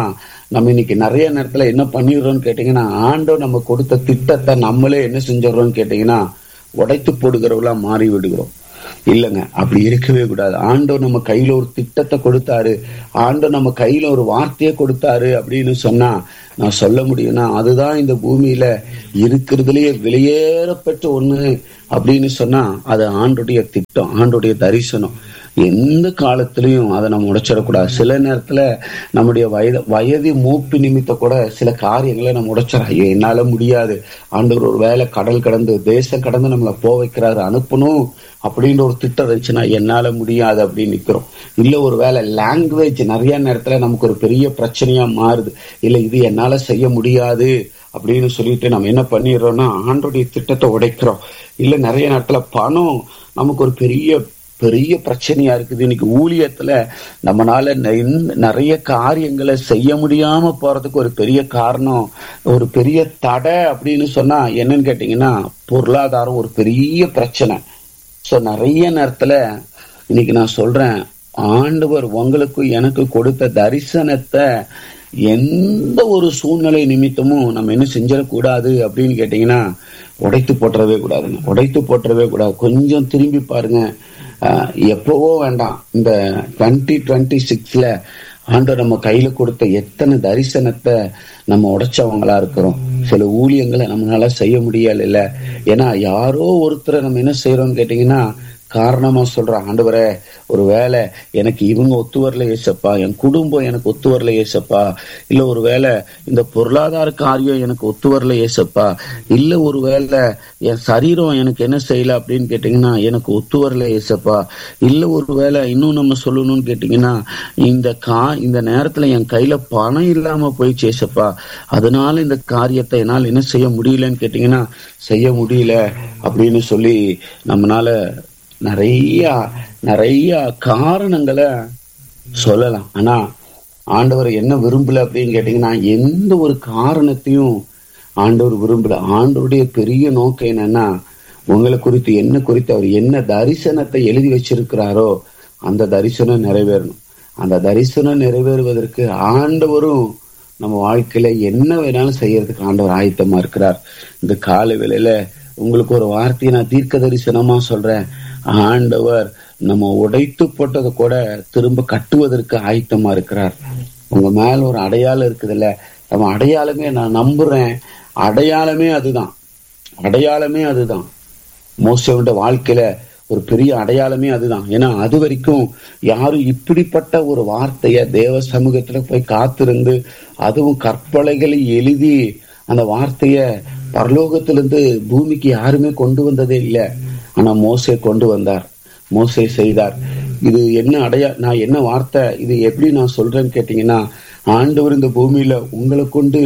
நம்ம இன்னைக்கு நிறைய நேரத்துல என்ன பண்ணிடுறோம்னு கேட்டீங்கன்னா, ஆண்டவர் நம்ம கொடுத்த திட்டத்தை நம்மளே என்ன செஞ்சிடறோம்னு கேட்டீங்கன்னா உடைத்து போடுகிறவங்களா மாறி விடுகிறோம். இல்லைங்க, அப்படி இருக்கவே கூடாது. ஆண்டவர் நம்ம கையில ஒரு திட்டத்தை கொடுத்தாரு, ஆண்டவர் நம்ம கையில ஒரு வார்த்தையை கொடுத்தாரு அப்படின்னு சொன்னா நான் சொல்ல முடியும்னா அதுதான் இந்த பூமியில இருக்கிறதுலயே வெளியேறப்பட்ட ஒண்ணு அப்படின்னு சொன்னா அது ஆண்டுடைய திட்டம், ஆண்டுடைய தரிசனம். எந்த காலத்திலையும் அதை நம்ம உடைச்சிடக்கூடாது. சில நேரத்துல நம்முடைய வயது வயது மூப்பு நிமித்த கூட சில காரியங்களை நம்ம உடைச்சிடறோம். ஐயோ என்னால முடியாது, ஆண்டவர் ஒரு வேலை கடல் கடந்து தேசம் கடந்து நம்மளை போ வைக்கிறாரு, அனுப்பணும் அப்படின்ற ஒரு திட்டம் இருந்துச்சுன்னா என்னால முடியாது அப்படின்னு நிக்கிறோம். இல்ல ஒரு வேலை லாங்குவேஜ் நிறைய நேரத்துல நமக்கு ஒரு பெரிய பிரச்சனையா மாறுது, இல்ல இது என்னால செய்ய முடியாது அப்படின்னு சொல்லிட்டு நம்ம என்ன பண்ணிடுறோம்னா ஆண்டோடைய திட்டத்தை உடைக்கிறோம். இல்ல நிறைய நேரத்துல பணம் நமக்கு ஒரு பெரிய பெரிய பிரச்சனையா இருக்குது. இன்னைக்கு ஊழியத்துல நம்மளால நிறைய காரியங்களை செய்ய முடியாம போறதுக்கு ஒரு பெரிய காரணம், ஒரு பெரிய தடை அப்படின்னு சொன்னா என்னன்னு கேட்டீங்கன்னா பொருளாதாரம் ஒரு பெரிய பிரச்சனை. சோ நிறைய நேரத்துல இன்னைக்கு நான் சொல்றேன், ஆண்டவர் உங்களுக்கு எனக்கு கொடுத்த தரிசனத்தை எந்த ஒரு சூழ்நிலை நிமித்தமும் நம்ம என்ன செஞ்சிடக்கூடாது அப்படின்னு கேட்டீங்கன்னா உடைத்து போட்டுறவே கூடாதுங்க, உடைத்து போட்டுறவே கூடாது. கொஞ்சம் திரும்பி பாருங்க. ஆஹ் எப்பவோ வேண்டாம், இந்த டுவெண்ட்டி டுவெண்ட்டி சிக்ஸ்ல ஆண்டவர் நம்ம கையில கொடுத்த எத்தனை தரிசனத்தை நம்ம உடைச்சவங்களா இருக்கிறோம். சில ஊழியங்களை நம்மளால செய்ய முடியல இல்ல, ஏன்னா யாரோ ஒருத்தரை நம்ம என்ன செய்யறோம்னு கேட்டீங்கன்னா காரணமா சொல்றோம், ஆண்டவரே ஒரு வேலை எனக்கு இவங்க ஒத்து வரல ஏசப்பா, என் குடும்பம் எனக்கு ஒத்து வரல ஏசப்பா, இல்ல ஒரு வேலை இந்த பொருளாதார காரியம் எனக்கு ஒத்து வரல ஏசப்பா, இல்ல ஒரு வேலை என் சரீரம் எனக்கு என்ன செய்யல அப்படின்னு கேட்டீங்கன்னா எனக்கு ஒத்து வரல ஏசப்பா, இல்ல ஒரு வேலை இன்னும் நம்ம சொல்லணும்னு கேட்டீங்கன்னா இந்த கா இந்த நேரத்துல என் கையில பணம் இல்லாம போயிடுச்சு ஏசப்பா, அதனால இந்த காரியத்தை என்னால் என்ன செய்ய முடியலன்னு கேட்டீங்கன்னா செய்ய முடியல அப்படின்னு சொல்லி நம்மளால நிறைய நிறைய காரணங்களை சொல்லலாம். ஆனா ஆண்டவர் என்ன விரும்பல அப்படின்னு கேட்டீங்கன்னா எந்த ஒரு காரணத்தையும் ஆண்டவர் விரும்பல. ஆண்டவருடைய பெரிய நோக்கம் என்னன்னா உங்களை குறித்து என்ன குறித்து அவர் என்ன தரிசனத்தை எழுதி வச்சிருக்கிறாரோ அந்த தரிசனம் நிறைவேறணும். அந்த தரிசனம் நிறைவேறுவதற்கு ஆண்டவரும் நம்ம வாழ்க்கையில என்ன வேணாலும் செய்யறதுக்கு ஆண்டவர் ஆயத்தமா இருக்கிறார். இந்த கால வேளையில உங்களுக்கு ஒரு வார்த்தையை நான் தீர்க்க தரிசனமா சொல்றேன், ஆண்டவர் நம்ம உடைத்து போட்டதை கூட திரும்ப கட்டுவதற்கு ஆயத்தமா இருக்கிறார். உங்க மேல ஒரு அடையாளம் இருக்குதுல்ல, நம்ம அடையாளமே நான் நம்புறேன், அடையாளமே அதுதான், அடையாளமே அதுதான். மோசேயோட வாழ்க்கையில ஒரு பெரிய அடையாளமே அதுதான். ஏன்னா அது வரைக்கும் யாரும் இப்படிப்பட்ட ஒரு வார்த்தைய தேவ சமூகத்துல போய் காத்திருந்து அதுவும் கற்பலைகளை எழுதி அந்த வார்த்தைய பரலோகத்திலிருந்து பூமிக்கு யாருமே கொண்டு வந்ததே இல்லை. ஆனா மோசே கொண்டு வந்தார், மோசே செய்தார். இது என்ன அடையா நான் என்ன வார்த்தை இது எப்படி நான் சொல்றேன்னு கேட்டீங்கன்னா ஆண்டவர் இந்த பூமியில உங்களை கொண்டு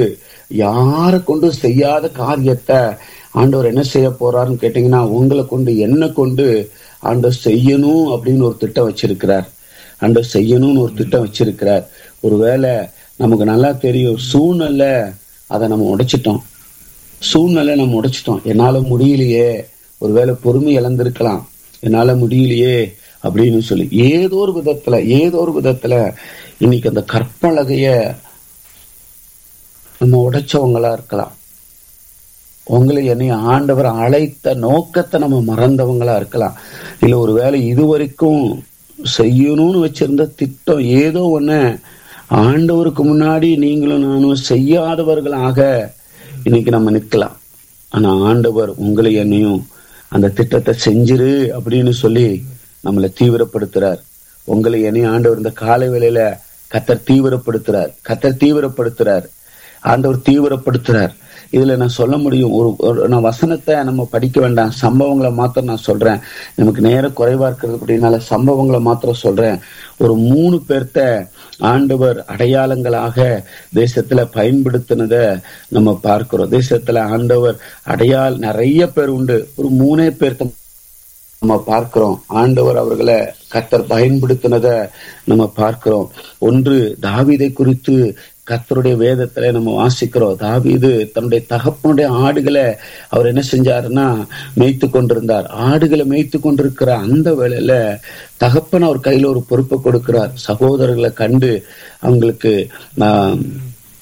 யாரை கொண்டு செய்யாத காரியத்தை ஆண்டவர் என்ன செய்ய போறாருன்னு கேட்டீங்கன்னா உங்களை கொண்டு என்ன கொண்டு ஆண்டவர் செய்யணும் அப்படின்னு ஒரு திட்டம் வச்சிருக்கிறார். ஆண்டவர் செய்யணும்னு ஒரு திட்டம் வச்சிருக்கிறார். ஒருவேளை நமக்கு நல்லா தெரியும் சூழ்நிலை அதை நம்ம உடைச்சிட்டோம், சூழ்நிலை நம்ம உடைச்சிட்டோம், என்னால முடியலையே, ஒருவேளை பொறுமை இழந்திருக்கலாம், என்னால முடியலையே அப்படின்னு சொல்லி ஏதோ ஒரு விதத்துல ஏதோ ஒரு விதத்துல இன்னைக்கு அந்த கற்பலகைய நம்ம உடைச்சவங்களா இருக்கலாம். உங்களை என்னை ஆண்டவர் அழைத்த நோக்கத்தை நம்ம மறந்தவங்களா இருக்கலாம். இல்ல ஒருவேளை இதுவரைக்கும் செய்யணும்னு வச்சிருந்த திட்டம் ஏதோ ஒண்ணு ஆண்டவருக்கு முன்னாடி நீங்களும் நானும் செய்யாதவர்களாக இன்னைக்கு நம்ம நிற்கலாம். ஆனா ஆண்டவர் உங்களை என்னையும் அந்த திட்டத்தை செஞ்சிரு அப்படின்னு சொல்லி நம்மளை தீவிரப்படுத்துறார். உங்களை என்னையும் ஆண்டவர் இந்த காலை வேளையில கத்தர் தீவிரப்படுத்துறார், கத்தர் தீவிரப்படுத்துறார், ஆண்டவர் தீவிரப்படுத்துறார். இதுல நான் சொல்ல முடியும், ஒரு நான் வசனத்தை நம்ம படிக்க வேண்டாம், சம்பவங்களை மாத்திரம் நான் சொல்றேன். நமக்கு நேரம் குறைவா இருக்கிறது அப்படின்னால சம்பவங்களை மாத்திரம் சொல்றேன். ஒரு மூணு பேர்த்த ஆண்டவர் அடையாளங்களாக தேசத்துல பயன்படுத்தினத நம்ம பார்க்கிறோம். தேசத்துல ஆண்டவர் அடையாள நிறைய பேர் உண்டு, ஒரு மூணே பேர்த்த நம்ம பார்க்கிறோம். ஆண்டவர் அவர்களை கர்த்தர் பயன்படுத்தினத நம்ம பார்க்கிறோம். ஒன்று தாவீதை குறித்து கர்த்தருடைய வேதத்துல நம்ம வாசிக்கிறோம். தாவீது தன்னுடைய தகப்பனுடைய ஆடுகளை அவர் என்ன செஞ்சாருன்னா மேய்த்து கொண்டிருந்தார். ஆடுகளை மேய்த்து கொண்டிருக்கிற அந்த வேளையில தகப்பன் அவர் கையில ஒரு பொறுப்பை கொடுக்கிறார். சகோதரர்களை கண்டு அவங்களுக்கு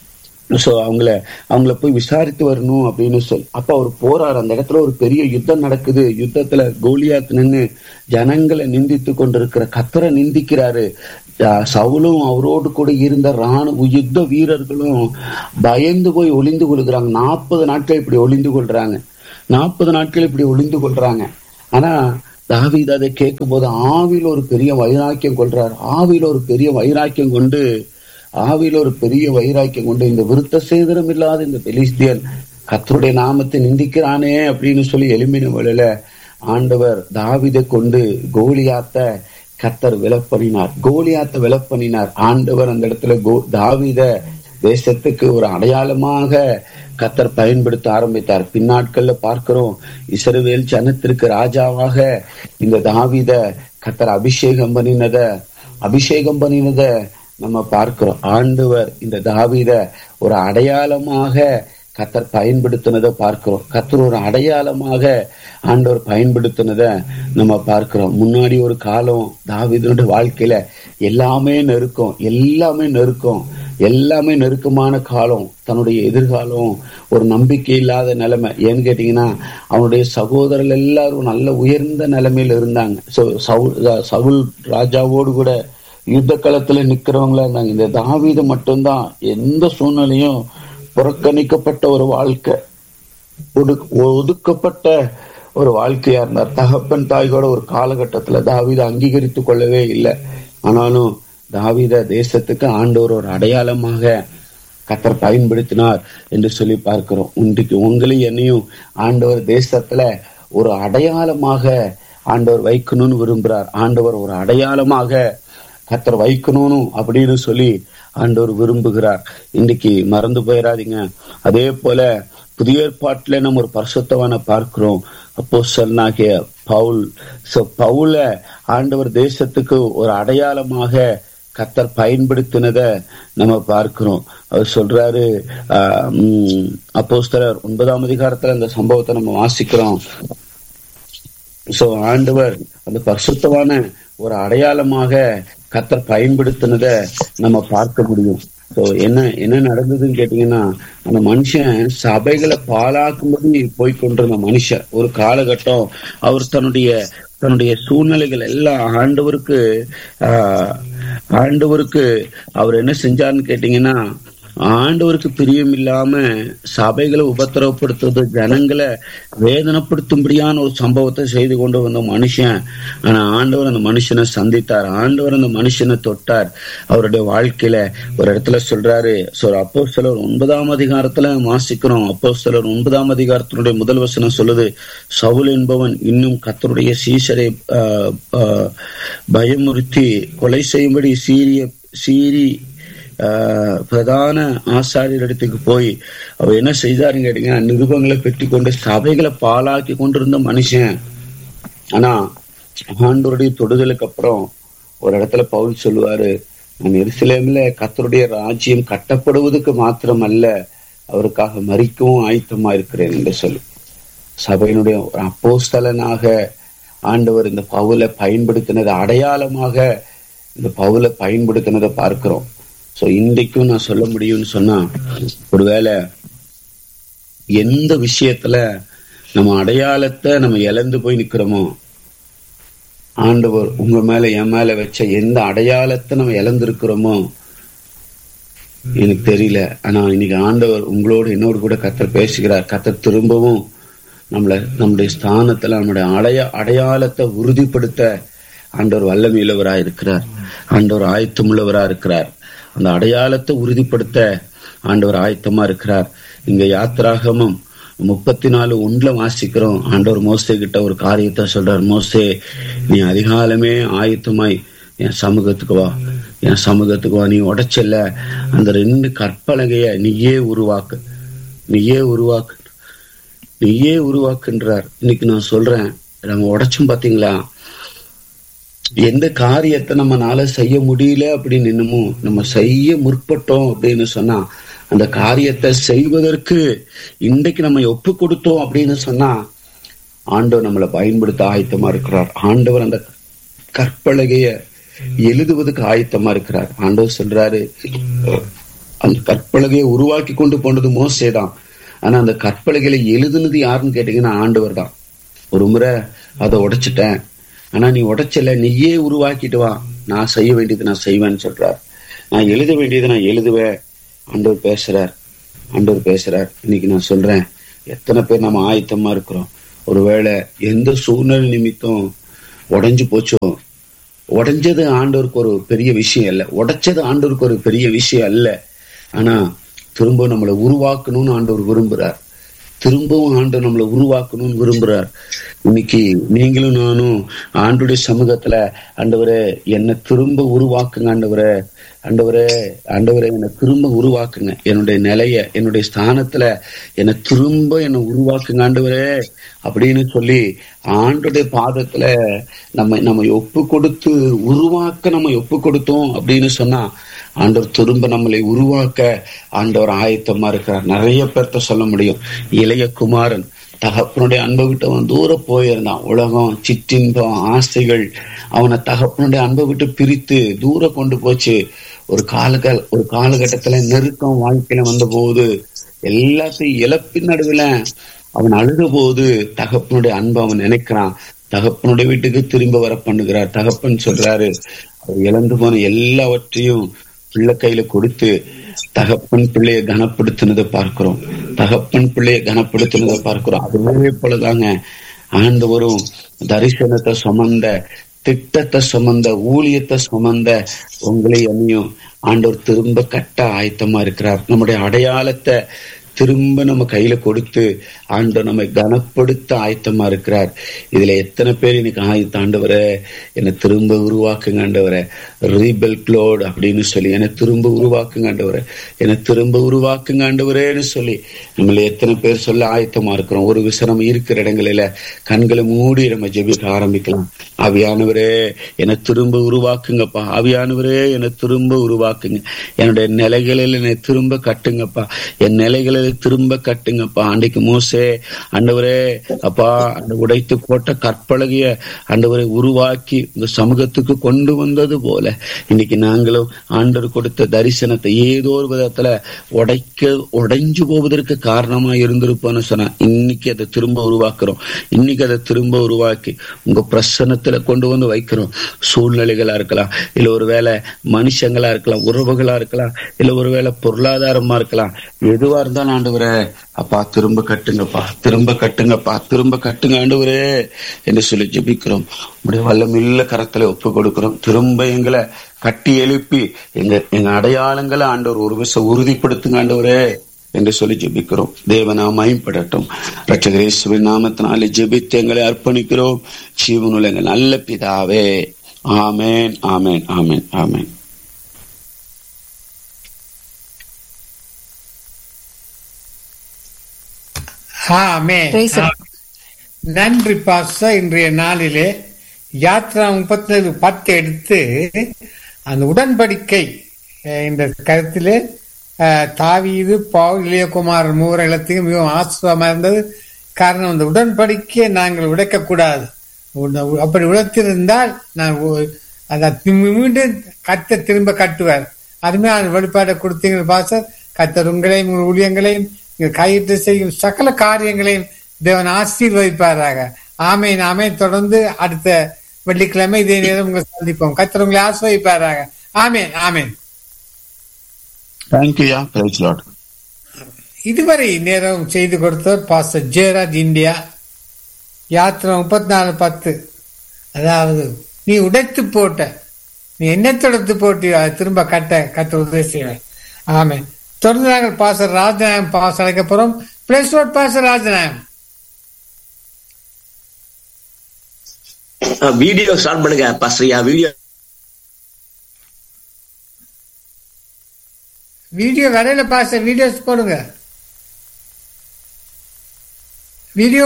சோ அவங்கள அவங்கள போய் விசாரித்து வரணும் அப்படின்னு சொல்லி அப்ப அவர் போறாரு. அந்த இடத்துல ஒரு பெரிய யுத்தம் நடக்குது. யுத்தத்துல கோலியாத் நின்று ஜனங்களை நிந்தித்து கொண்டிருக்கிற கர்த்தரை நிந்திக்கிறாரு. சவுலும் அவரோடு கூட இருந்த ராணுவ யுத்த வீரர்களும் பயந்து போய் ஒளிந்து கொள்கிறாங்க. நாற்பது நாட்கள் இப்படி ஒளிந்து கொள்றாங்க. நாற்பது நாட்கள் இப்படி ஒளிந்து கொள்றாங்க. ஆனா தாவீது அதை கேட்கும் போது ஆவியில் ஒரு பெரிய வைராக்கியம் கொள்றார். ஆவியில் ஒரு பெரிய வைராக்கியம் கொண்டு ஆவியில் ஒரு பெரிய வைராக்கியம் கொண்டு இந்த விருத்த சேதனம் இல்லாத இந்த பெலிஸ்தியன் கர்த்தருடைய நாமத்தை நிந்திக்கிறானே அப்படின்னு சொல்லி எழும்பின வேளையில ஆண்டவர் தாவீதை கொண்டு கோலியாத்த கர்த்தர் விலப்பண்ணினார். கோலியாத்த விலப்பண்ணினார். ஆண்டவர் அந்த இடத்துல கோ தாவீத தேசத்துக்கு ஒரு அடையாளமாக கர்த்தர் பயன்படுத்த ஆரம்பித்தார். பின்னாட்கள்ல பார்க்கிறோம், இஸ்ரவேல் ஜனத்திற்கு ராஜாவாக இந்த தாவீத கர்த்தர் அபிஷேகம் பண்ணினத அபிஷேகம் பண்ணினத நம்ம பார்க்கிறோம். ஆண்டவர் இந்த தாவீத ஒரு அடையாளமாக கர்த்தர் பயன்படுத்தினதை பார்க்கிறோம். கர்த்தர் ஒரு அடையாளமாக ஆண்டவர் பயன்படுத்தினத நம்ம பார்க்கிறோம். முன்னாடி ஒரு காலம் தாவீதுடைய வாழ்க்கையில எல்லாமே நெருக்கம், எல்லாமே நெருக்கம், எல்லாமே நெருக்கமான காலம். தன்னுடைய எதிர்காலம் ஒரு நம்பிக்கை இல்லாத நிலைமை. ஏன்னு கேட்டீங்கன்னா அவனுடைய சகோதரர்கள் எல்லாரும் நல்ல உயர்ந்த நிலைமையில இருந்தாங்க. சவுல் ராஜாவோடு கூட யுத்த களத்துல நிக்கிறவங்களா இருந்தாங்க. இந்த தாவீது மட்டும்தான் எந்த சூழ்நிலையும் புறக்கணிக்கப்பட்ட ஒரு வாழ்க்கை, ஒதுக்கப்பட்ட ஒரு வாழ்க்கையா இருந்தார். தகப்பன் தாய்கோட ஒரு காலகட்டத்துல தாவீதை அங்கீகரித்து கொள்ளவே இல்லை. ஆனாலும் தாவீத தேசத்துக்கு ஆண்டவர் ஒரு அடையாளமாக கர்த்தர் பயன்படுத்தினார் என்று சொல்லி பார்க்கிறோம். இன்றைக்கு உங்களையும் என்னையும் ஆண்டவர் தேசத்துல ஒரு அடையாளமாக ஆண்டவர் வைக்கணும்னு விரும்புறார். ஆண்டவர் ஒரு அடையாளமாக கர்த்தர் வைக்கணும் அப்படின்னு சொல்லி ஆண்டவர் விரும்புகிறார். இன்னைக்கு மறந்து போயிடாதீங்க. அதே போல புதிய ஏற்பாட்டுல நம்ம ஒரு பரிசுத்தவான பார்க்கிறோம், அப்போஸ்தலனாகிய பவுல். சோ பவுல ஆண்டவர் தேசத்துக்கு ஒரு அடையாளமாக கர்த்தர் பயன்படுத்தினத நம்ம பார்க்கிறோம். அவர் சொல்றாரு, ஆஹ் உம் அப்போஸ்தலர் ஒன்பதாம் அதிகாரத்துல அந்த சம்பவத்தை நம்ம வாசிக்கிறோம். சோ ஆண்டவர் அந்த பரிசுத்தவான ஒரு அடையாளமாக கர்த்தர் பயன்படுத்தினத நம்ம பார்க்க முடியும். ஸோ என்ன என்ன நடந்ததுன்னு கேட்டீங்கன்னா, அந்த மனுஷன் சபைகளை பாழாக்கும்படி போய்கொண்டிருந்த மனுஷன் ஒரு காலகட்டம் அவர் தன்னுடைய தன்னுடைய சூழ்நிலைகள் எல்லாம் ஆண்டவருக்கு ஆஹ் ஆண்டவருக்கு அவர் என்ன செஞ்சாருன்னு கேட்டீங்கன்னா, ஆண்டவருக்கு பிரியம் இல்லாம சபைகளை உபத்திரவப்படுத்துறது, ஜனங்களை வேதனைப்படுத்தும்படியான ஒரு சம்பவத்தை செய்து கொண்டு வந்த மனுஷன். ஆனா ஆண்டவர் அந்த மனுஷனை சந்தித்தார். ஆண்டவர் அந்த மனுஷனை தொட்டார். அவருடைய வாழ்க்கையில ஒரு இடத்துல சொல்றாரு. அப்போஸ்தலர் ஒன்பதாம் அதிகாரத்துல வாசிக்கிறோம். அப்போஸ்தலர் ஒன்பதாம் அதிகாரத்தினுடைய முதல் வசனம் சொல்லுது, சவுல் என்பவன் இன்னும் கர்த்தருடைய சீஷரை ஆஹ் பயமுறுத்தி கொலை செய்யும்படி சீரிய சீரி ஆஹ் பிரதான ஆசாரியர் இடத்துக்கு போய் அவர் என்ன செய்தாருன்னு கேட்டீங்கன்னா, நிருபங்களை பெற்று கொண்டு சபைகளை பாழாக்கி கொண்டிருந்த மனுஷன். ஆனா ஆண்டவருடைய தொடுதலுக்கு அப்புறம் ஒரு இடத்துல பவுல் சொல்லுவாரு, நான் எருசலேம்ல கர்த்தருடைய ராஜ்யம் கட்டப்படுவதற்கு மாத்திரம் அல்ல, அவருக்காக மரிக்கவும் ஆயத்தமா இருக்கிறேன் என்று சொல்லி சபையினுடைய ஒரு அப்போஸ்தலனாக ஆண்டவர் இந்த பவுலை பயன்படுத்தினது, அடையாளமாக இந்த பவுலை பயன்படுத்தினதை பார்க்கிறோம். சோ இன்றைக்கும் நான் சொல்ல முடியும்னு சொன்னா, ஒருவேளை எந்த விஷயத்துல நம்ம அடையாளத்தை நம்ம இழந்து போய் நிக்கிறோமோ, ஆண்டவர் உங்க மேல என் மேல வச்ச எந்த அடையாளத்தை நம்ம இழந்திருக்கிறோமோ எனக்கு தெரியல. ஆனா இன்னைக்கு ஆண்டவர் உங்களோடு என்னோடு கூட கர்த்தர் பேசுகிறார். கர்த்தர் திரும்பவும் நம்மள நம்முடைய ஸ்தானத்துல நம்முடைய அடைய அடையாளத்தை உறுதிப்படுத்த ஆண்டவர் வல்லமையுள்ளவரா இருக்கிறார். ஆண்டவர் ஆயத்தமுள்ளவரா இருக்கிறார். அந்த அடையாளத்தை உறுதிப்படுத்த ஆண்டவர் ஆயத்தமா இருக்கிறார். இங்க யாத்திராகமம் முப்பத்தி நாலு ஒன்றுல வாசிக்கிறோம். ஆண்டவர் மோசே கிட்ட ஒரு காரியத்தை சொல்றார். மோசே, நீ அதிகாலமே ஆயத்தமாய் என் சமூகத்துக்கு வா, என் சமூகத்துக்கு வா. நீ உடைச்சல அந்த ரெண்டு கற்பலகைய நீயே உருவாக்கு, நீயே உருவாக்கு, நீயே உருவாக்குன்றார். இன்னைக்கு நான் சொல்றேன், நம்ம உடைச்சும் பாத்தீங்களா, எந்த காரியத்தை நம்மளால செய்ய முடியல அப்படின்னு என்னமோ நம்ம செய்ய முற்பட்டோம் அப்படின்னு சொன்னா, அந்த காரியத்தை செய்வதற்கு இன்றைக்கு நம்ம ஒப்பு கொடுத்தோம் அப்படின்னு சொன்னா, ஆண்டவர் நம்மளை பயன்படுத்த ஆயத்தமா இருக்கிறார். ஆண்டவர் அந்த கற்பலகைய எழுதுவதற்கு ஆயத்தமா இருக்கிறார். ஆண்டவர் சொல்றாரு, அந்த கற்பலகையை உருவாக்கி கொண்டு போனது மோசே தான். ஆனா அந்த கற்பலகையில எழுதுனது யாருன்னு கேட்டீங்கன்னா ஆண்டவர் தான். ஒரு முறை அதை உடைச்சிட்டேன், ஆனா நீ உடைச்சல, நீயே உருவாக்கிட்டு வா, நான் செய்ய வேண்டியது நான் செய்வேன்னு சொல்றார். நான் எழுத வேண்டியது நான் எழுதுவேன். ஆண்டவர் பேசுறார், ஆண்டவர் பேசுறார். இன்னைக்கு நான் சொல்றேன், எத்தனை பேர் நம்ம ஆயத்தமா இருக்கிறோம். ஒருவேளை எந்த சூழ்நிலை நிமித்தம் உடைஞ்சு போச்சோ, உடைஞ்சது ஆண்டவருக்கு ஒரு பெரிய விஷயம் அல்ல, உடைச்சது ஆண்டவருக்கு ஒரு பெரிய விஷயம் அல்ல. ஆனா திரும்ப நம்மளை உருவாக்கணும்னு ஆண்டவர் விரும்புறார். திரும்பவும் ஆண்டவர் நம்மளை உருவாக்கணும்னு விரும்புறார். இன்னைக்கு நீங்களும் நானும் ஆண்டவருடைய சமூகத்துல, ஆண்டவரே என்னை திரும்ப உருவாக்குங்க, ஆண்டவரே ஆண்டவரே ஆண்டவரே என்னை திரும்ப உருவாக்குங்க, என்னுடைய நிலைய என்னுடைய ஸ்தானத்துல என்னை திரும்ப என்னை உருவாக்குங்க ஆண்டவரே அப்படின்னு சொல்லி ஆண்டோடைய பாதத்துல நம்ம நம்ம ஒப்பு கொடுத்து உருவாக்க நம்ம ஒப்பு கொடுத்தோம் அப்படின்னு சொன்னா ஆண்டவர் திரும்ப நம்மளை உருவாக்க ஆண்டவர் ஆயத்தமா இருக்கிறார். நிறைய பேர்த்த சொல்ல முடியும். இளைய குமாரன் தகப்பனுடைய அன்பை விட்டு அவன் தூரம் போயிருந்தான். உலகம், சிற்றின்பம், ஆசைகள் அவனை தகப்பனுடைய அன்பை விட்டு பிரித்து தூரம் கொண்டு போச்சு. ஒரு காலக ஒரு காலகட்டத்துல நெருக்கம் வாழ்க்கையில வந்த போது எல்லாத்தையும் இழப்பின் நடுவில் அவன் அழுத போது தகப்பனுடைய அன்பை அவன் நினைக்கிறான். தகப்பனுடைய வீட்டுக்கு திரும்ப வர பண்ணுகிறார். தகப்பன் சொல்றாரு, அவர் இழந்து போன எல்லாவற்றையும் பிள்ளை கையில கொடுத்து தகப்பன் பிள்ளைய கனப்படுத்தினதை பார்க்கிறோம். தகப்பன் பிள்ளைய கனப்படுத்தினதை பார்க்கிறோம். அதுவே போலதாங்க ஆண்டவரும் தரிசனத்தை சுமந்த, திட்டத்தை சுமந்த, ஊழியத்தை சுமந்த உங்களை என்னையும் ஆண்டவர் திரும்ப கட்ட ஆயத்தமா இருக்கிறார். நம்முடைய அடையாளத்தை திரும்ப நம்ம கையில கொடுத்து ஆண்டவர் நம்மை கனப்படுத்த ஆயத்தமா இருக்கிறார். இதுல எத்தனை பேர் இன்னைக்கு ஆயத்த, ஆண்டவரே என்னை திரும்ப உருவாக்குங்க ஆண்டவரே, ரீபெல் க்ளோட் அப்படின்னு சொல்லி என்னை திரும்ப உருவாக்குங்க ஆண்டவரே, என்னை திரும்ப உருவாக்குங்க ஆண்டவரேன்னு சொல்லி நம்மள எத்தனை பேர் சொல்ல ஆயத்தமா இருக்கிறோம். ஒரு விசனம் இருக்கிற இடங்களில கண்களை மூடி நம்ம ஜெபிக்க ஆரம்பிக்கலாம். ஆவியானவரே என்னை திரும்ப உருவாக்குங்கப்பா, ஆவியானவரே என்னை திரும்ப உருவாக்குங்க, என்னுடைய நிலைகளில் என்னை திரும்ப கட்டுங்கப்பா, என் நிலைகளில் திரும்ப கட்டுங்கப்பா. அன்றைக்கு மோசே ஆண்டவரே அப்பா அந்த உடைத்து போட்ட கற்பலகைய ஆண்டவரை உருவாக்கி இந்த சமூகத்துக்கு கொண்டு வந்தது போல இன்னைக்கு நாங்களும் ஆண்டவர் கொடுத்த தரிசனத்தை ஏதோ ஒரு விதத்துல உடைக்க உடைஞ்சு போவதற்கு காரணமா இருந்திருப்போம்னு சொன்னா இன்னைக்கு அதை திரும்ப உருவாக்குறோம். இன்னைக்கு அதை திரும்ப உருவாக்கி உங்க பிரசன்னத்துல கொண்டு வந்து வைக்கிறோம். சூழ்நிலைகளா இருக்கலாம், இல்ல ஒருவேளை மனுஷங்களா இருக்கலாம், உறவுகளா இருக்கலாம், இல்ல ஒருவேளை பொருளாதாரமா இருக்கலாம், எதுவா இருந்தாலும் ஆண்டவரே அப்பா திரும்ப கட்டுங்கப்பா, திரும்ப கட்டுங்கப்பா, திரும்ப கட்டுங்க ஆண்டவரே என்று சொல்லி ஜெபிக்கிறோம். உடைய வல்லமில்ல கரத்துல ஒப்பு கொடுக்கிறோம். திரும்ப எங்களை கட்டி எழுப்பி எங்க எங்க அடையாளங்களை ஆண்டவர் ஒரு விஷயம் உறுதிப்படுத்துங்க ஆண்டவரே என்று சொல்லி ஜெபிக்கிறோம். தேவனாம் மகிமைப்படட்டும். இரட்சகர் இயேசுவின் நாமத்தினாலே ஜெபித்து எங்களை அர்ப்பணிக்கிறோம். ஜீவனுள்ள எங்கள் நல்ல பிதாவே, ஆமேன், ஆமேன், ஆமேன், ஆமேன். நன்றி பாச. இன்றைய நாளிலே யாத்ரா முப்பத்தி ஏழு பத்து எடுத்து அந்த உடன்படிக்கை இந்த கருத்திலே தாவீது, பவுல், இளையகுமார் மூவர் எல்லாத்தையும் மிகவும் ஆசிரமா இருந்தது. காரணம், அந்த உடன்படிக்கையை நாங்கள் உடைக்க கூடாது. அப்படி உடைத்திருந்தால் நான் அதை மீண்டும் கத்த திரும்ப கட்டுவார். அதுமே அந்த வெளிப்பாட்டை கொடுத்தீங்க பாச. கத்தர் உங்களையும் உங்கள் ஊழியங்களையும் கையிட்டு செய்யும் சகல காரியங்களையும் தேவன் ஆசீர்வதிப்பாராக. ஆமேன், ஆமேன். தொடர்ந்து அடுத்த வெள்ளிக்கிழமை இதே நேரம் உங்களை சந்திப்போம். கர்த்தர் உங்களை ஆசீர்வதிப்பாராக. ஆமேன், ஆமேன். இதுவரை நேரம் செய்து கொடுத்தவர் பாஸ்டர் ஜெயராஜ் இந்தியா. யாத்திரை முப்பத்தி நாலு பத்து. அதாவது நீ உடைத்து போட்ட, நீ என்ன தொடர்ந்து போட்டு திரும்ப கட்ட கத்த உதவி செய்வேன். ஆமேன். தொடர்ந்து நாங்கள் பாஸ்டர் ராஜநாயகம் பாஸ் அழைக்க போறோம். Place road pastor Rajanayagam. Video start பண்ணுங்க பாஸ்டர். வீடியோ வீடியோ வரையில பாஸ்டர், வீடியோஸ் போடுங்க. வீடியோ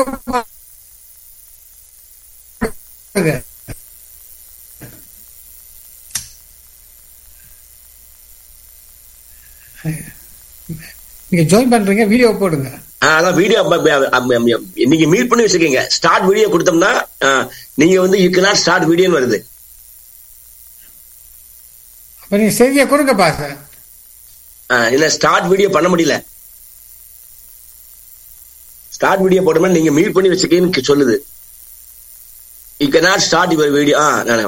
நீங்க ஜாயின் பண்றீங்க, வீடியோ போடுங்க. அதான் வீடியோ நீங்க மீட் பண்ணி வச்சிருக்கீங்க. ஸ்டார்ட் வீடியோ கொடுத்தோம்னா நீங்க வந்து யூ கேன் நாட் ஸ்டார்ட் வீடியோன்னு வருது. அப்ப நீங்க செய்தியை கொடுங்க பாஸ்டர். இல்ல ஸ்டார்ட் வீடியோ பண்ண முடியல. ஸ்டார்ட் வீடியோ போடுமா நீங்க மியூட் பண்ணி வச்சுக்கன்னு சொல்லுது. You can not start your video. ஆ நான்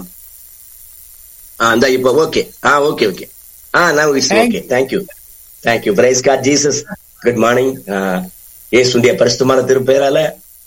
ஆ இந்த இப்போ ஓகே. ஆ ஓகே ஓகே. ஆ நான் it's okay. Thank you thank you. Price God Jesus. Good morning. இயேசுடைய பரிசுத்தமான திருப்பெயரால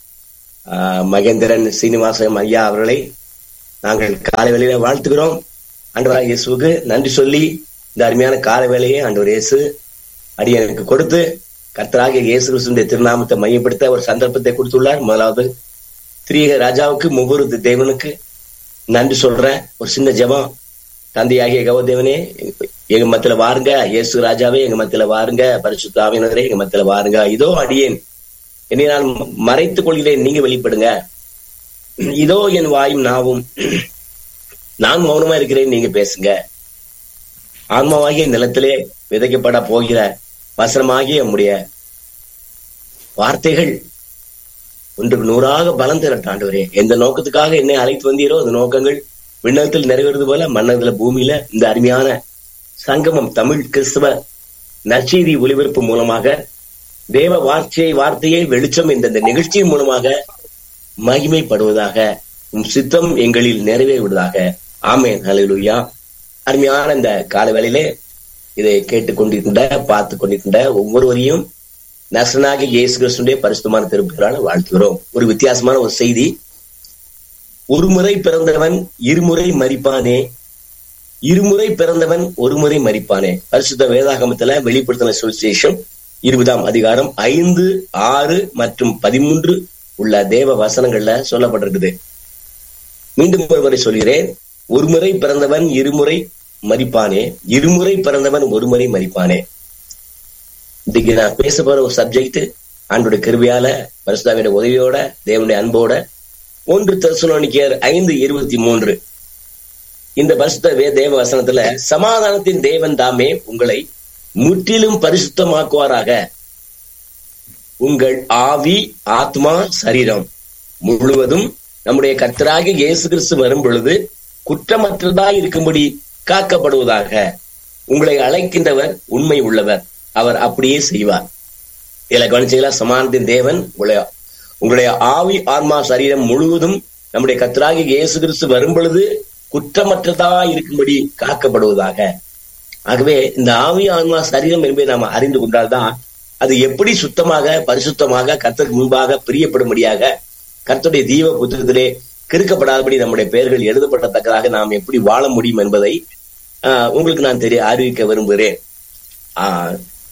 மகேந்திரன் சீனிவாசம் ஐயா அவர்களை நாங்கள் காலை வேளையில வாழ்த்துகிறோம். ஆண்டவராக இயேசுவுக்கு நன்றி சொல்லி இந்த அருமையான காலை வேளையை ஆண்டவர் இயேசு அடியனுக்கு கொடுத்து கர்த்தராகிய இயேசு கிறிஸ்துவின் திருநாமத்தை மையப்படுத்த ஒரு சந்தர்ப்பத்தை கொடுத்துள்ளார். முதலாவது திரியேக ராஜாவுக்கு ஒவ்வொரு தேவனுக்கு நன்றி சொல்றேன். ஒரு சின்ன ஜெபம். தந்தையாகிய கவதேவனே எங்க மத்தியில வாருங்க. இயேசு ராஜாவே எங்க மத்தியில வாருங்க. பரிசுத்த ஆவியானவரே எங்க மத்தியில வாருங்க. இதோ அடியேன், என்னை நான் மறைத்துக் கொள்கிறேன், நீங்க வெளிப்படுங்க. இதோ என் வாயும் நாவும், நான் மௌனமா இருக்கிறேன், நீங்க பேசுங்க. ஆன்மாவாகிய நிலத்திலே விதைக்கப்பட போகிற வசனமாகிய நம்முடைய வார்த்தைகள் ஒன்றுக்கு நூறாக பலம் திரட்ட ஆண்டவரே. எந்த நோக்கத்துக்காக என்னை அழைத்து வந்தீரோ அந்த நோக்கங்கள் விண்ணகத்தில் நிறைவேறது போல மன்னத்துல பூமியில இந்த அருமையான சங்கமம் தமிழ் கிறிஸ்தவ நற்செய்தி ஒளிபரப்பு மூலமாக தேவ வார்த்தையை வார்த்தையை வெளிச்சம் என்ற இந்த நிகழ்ச்சியின் மூலமாக மகிமைப்படுவதாக, உம் சித்தம் எங்களில் நிறைவேறுவதாக. ஆமென். ஹல்லேலூயா. அருமையான இந்த கால வேளையிலே இதை கேட்டுக்கொண்டிருக்கின்ற பார்த்து கொண்டிருக்கின்ற ஒவ்வொருவரையும் நசனாகிய இயேசு கிறிஸ்துவினுடைய பரிசுத்தமான திருப்பெயரால வாழ்த்துகிறோம். ஒரு வித்தியாசமான ஒரு செய்தி. ஒரு முறை பிறந்தவன் இருமுறை மரிப்பானே, இருமுறை பிறந்தவன் ஒரு முறை மரிப்பானே. பரிசுத்த வேதாகமத்துல வெளிப்படுத்தின சுவிசேஷம் இருபதாம் அதிகாரம் ஐந்து ஆறு மற்றும் பதிமூன்று உள்ள தேவ வசனங்கள்ல சொல்லப்பட்டிருக்குது. மீண்டும் ஒருமுறை சொல்கிறேன். ஒரு முறை பிறந்தவன் இருமுறை மரிப்பானே, இருமுறை பிறந்தவன் ஒரு முறை மரிப்பானே. இன்னைக்கு நான் பேச போற ஒரு சப்ஜெக்ட் ஆண்டோட கிருபையால பரிசுத்தாவியோட உதவியோட தேவனுடைய அன்போட ஒன்று தெசலோனிக்கேயர் ஐந்து இருபத்தி மூன்று இந்த பரிசுத்த தேவ வசனத்துல சமாதானத்தின் தேவன் தாமே உங்களை முற்றிலும் பரிசுத்தமாக்குவாராக. உங்கள் ஆவி ஆத்மா சரீரம் முழுவதும் நம்முடைய கர்த்தராகிய இயேசு கிறிஸ்து வரும் பொழுது குற்றமற்றதாய் இருக்கும்படி காக்கப்படுவதாக. உங்களை அழைக்கின்றவர் உண்மை உள்ளவர், அவர் அப்படியே செய்வார். இதுல கவனிச்சீங்களா? சமாதானத்தின் தேவன் உங்களுடைய உங்களுடைய ஆவி ஆத்மா சரீரம் முழுவதும் நம்முடைய கர்த்தராகிய இயேசு கிறிஸ்து வரும் பொழுது குற்றமற்றதா இருக்கும்படி காக்கப்படுவதாக. ஆகவே இந்த ஆவி ஆன்மா சரீரம் என்பதை நாம் அறிந்து கொண்டால்தான் அது எப்படி சுத்தமாக பரிசுத்தமாக கர்த்தருக்கு முன்பாக பிரியப்படும்படியாக கர்த்தருடைய தீவ புத்தகத்திலே கிறுக்கப்படாதபடி நம்முடைய பெயர்கள் எழுதப்படத்தக்கதாக நாம் எப்படி வாழ முடியும் என்பதை ஆஹ் உங்களுக்கு நான் தெரிய அறிவிக்க விரும்புகிறேன். ஆஹ்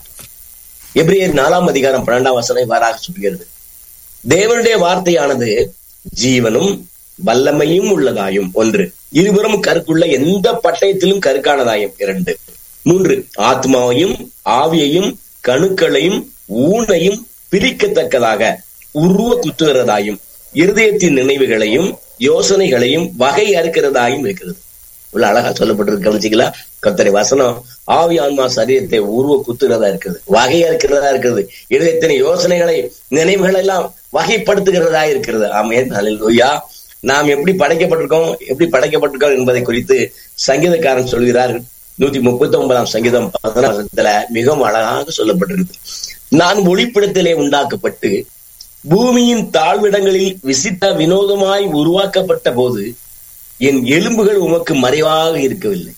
எபிரேயர் நாலாம் அதிகாரம் பன்னெண்டாம் வசனம் இவ்வாறாக சொல்கிறது. தேவனுடைய வார்த்தையானது ஜீவனும் வல்லமையும் உள்ளதாயும் ஒன்று, இருபுறம் கருக்குள்ள எந்த பட்டயத்திலும் கருக்கானதாயும் இரண்டு, மூன்று, ஆத்மாவையும் ஆவியையும் கணுக்களையும் ஊனையும் பிரிக்கத்தக்கதாக உருவ குத்துகிறதாயும் இருதயத்தின் நினைவுகளையும் யோசனைகளையும் வகை அறுக்கிறதாயும் இருக்கிறது. இவ்வளவு அழகா சொல்லப்பட்டிருக்கு. கவனிச்சிங்களா? கர்த்தருடைய வசனம் ஆவி ஆன்மா சரீரத்தை உருவ குத்துகிறதா இருக்குது, வகை அறுக்கிறதா இருக்கிறது, இருதயத்தின் யோசனைகளை நினைவுகள் எல்லாம் வகைப்படுத்துகிறதா இருக்கிறது. ஆமென். ஹல்லேலூயா. நாம் எப்படி படைக்கப்பட்டிருக்கோம் எப்படி படைக்கப்பட்டிருக்கோம் என்பதை குறித்து சங்கீதக்காரன் சொல்கிறார். நூத்தி முப்பத்தி ஒன்பதாம் சங்கீதம் பதினாறுல மிகவும் அழகாக சொல்லப்பட்டிருக்கு. நான் ஒளிப்பிடத்திலே உண்டாக்கப்பட்டு பூமியின் தாழ்விடங்களில் விசித்த வினோதமாய் உருவாக்கப்பட்ட போது என் எலும்புகள் உமக்கு மறைவாக இருக்கவில்லை,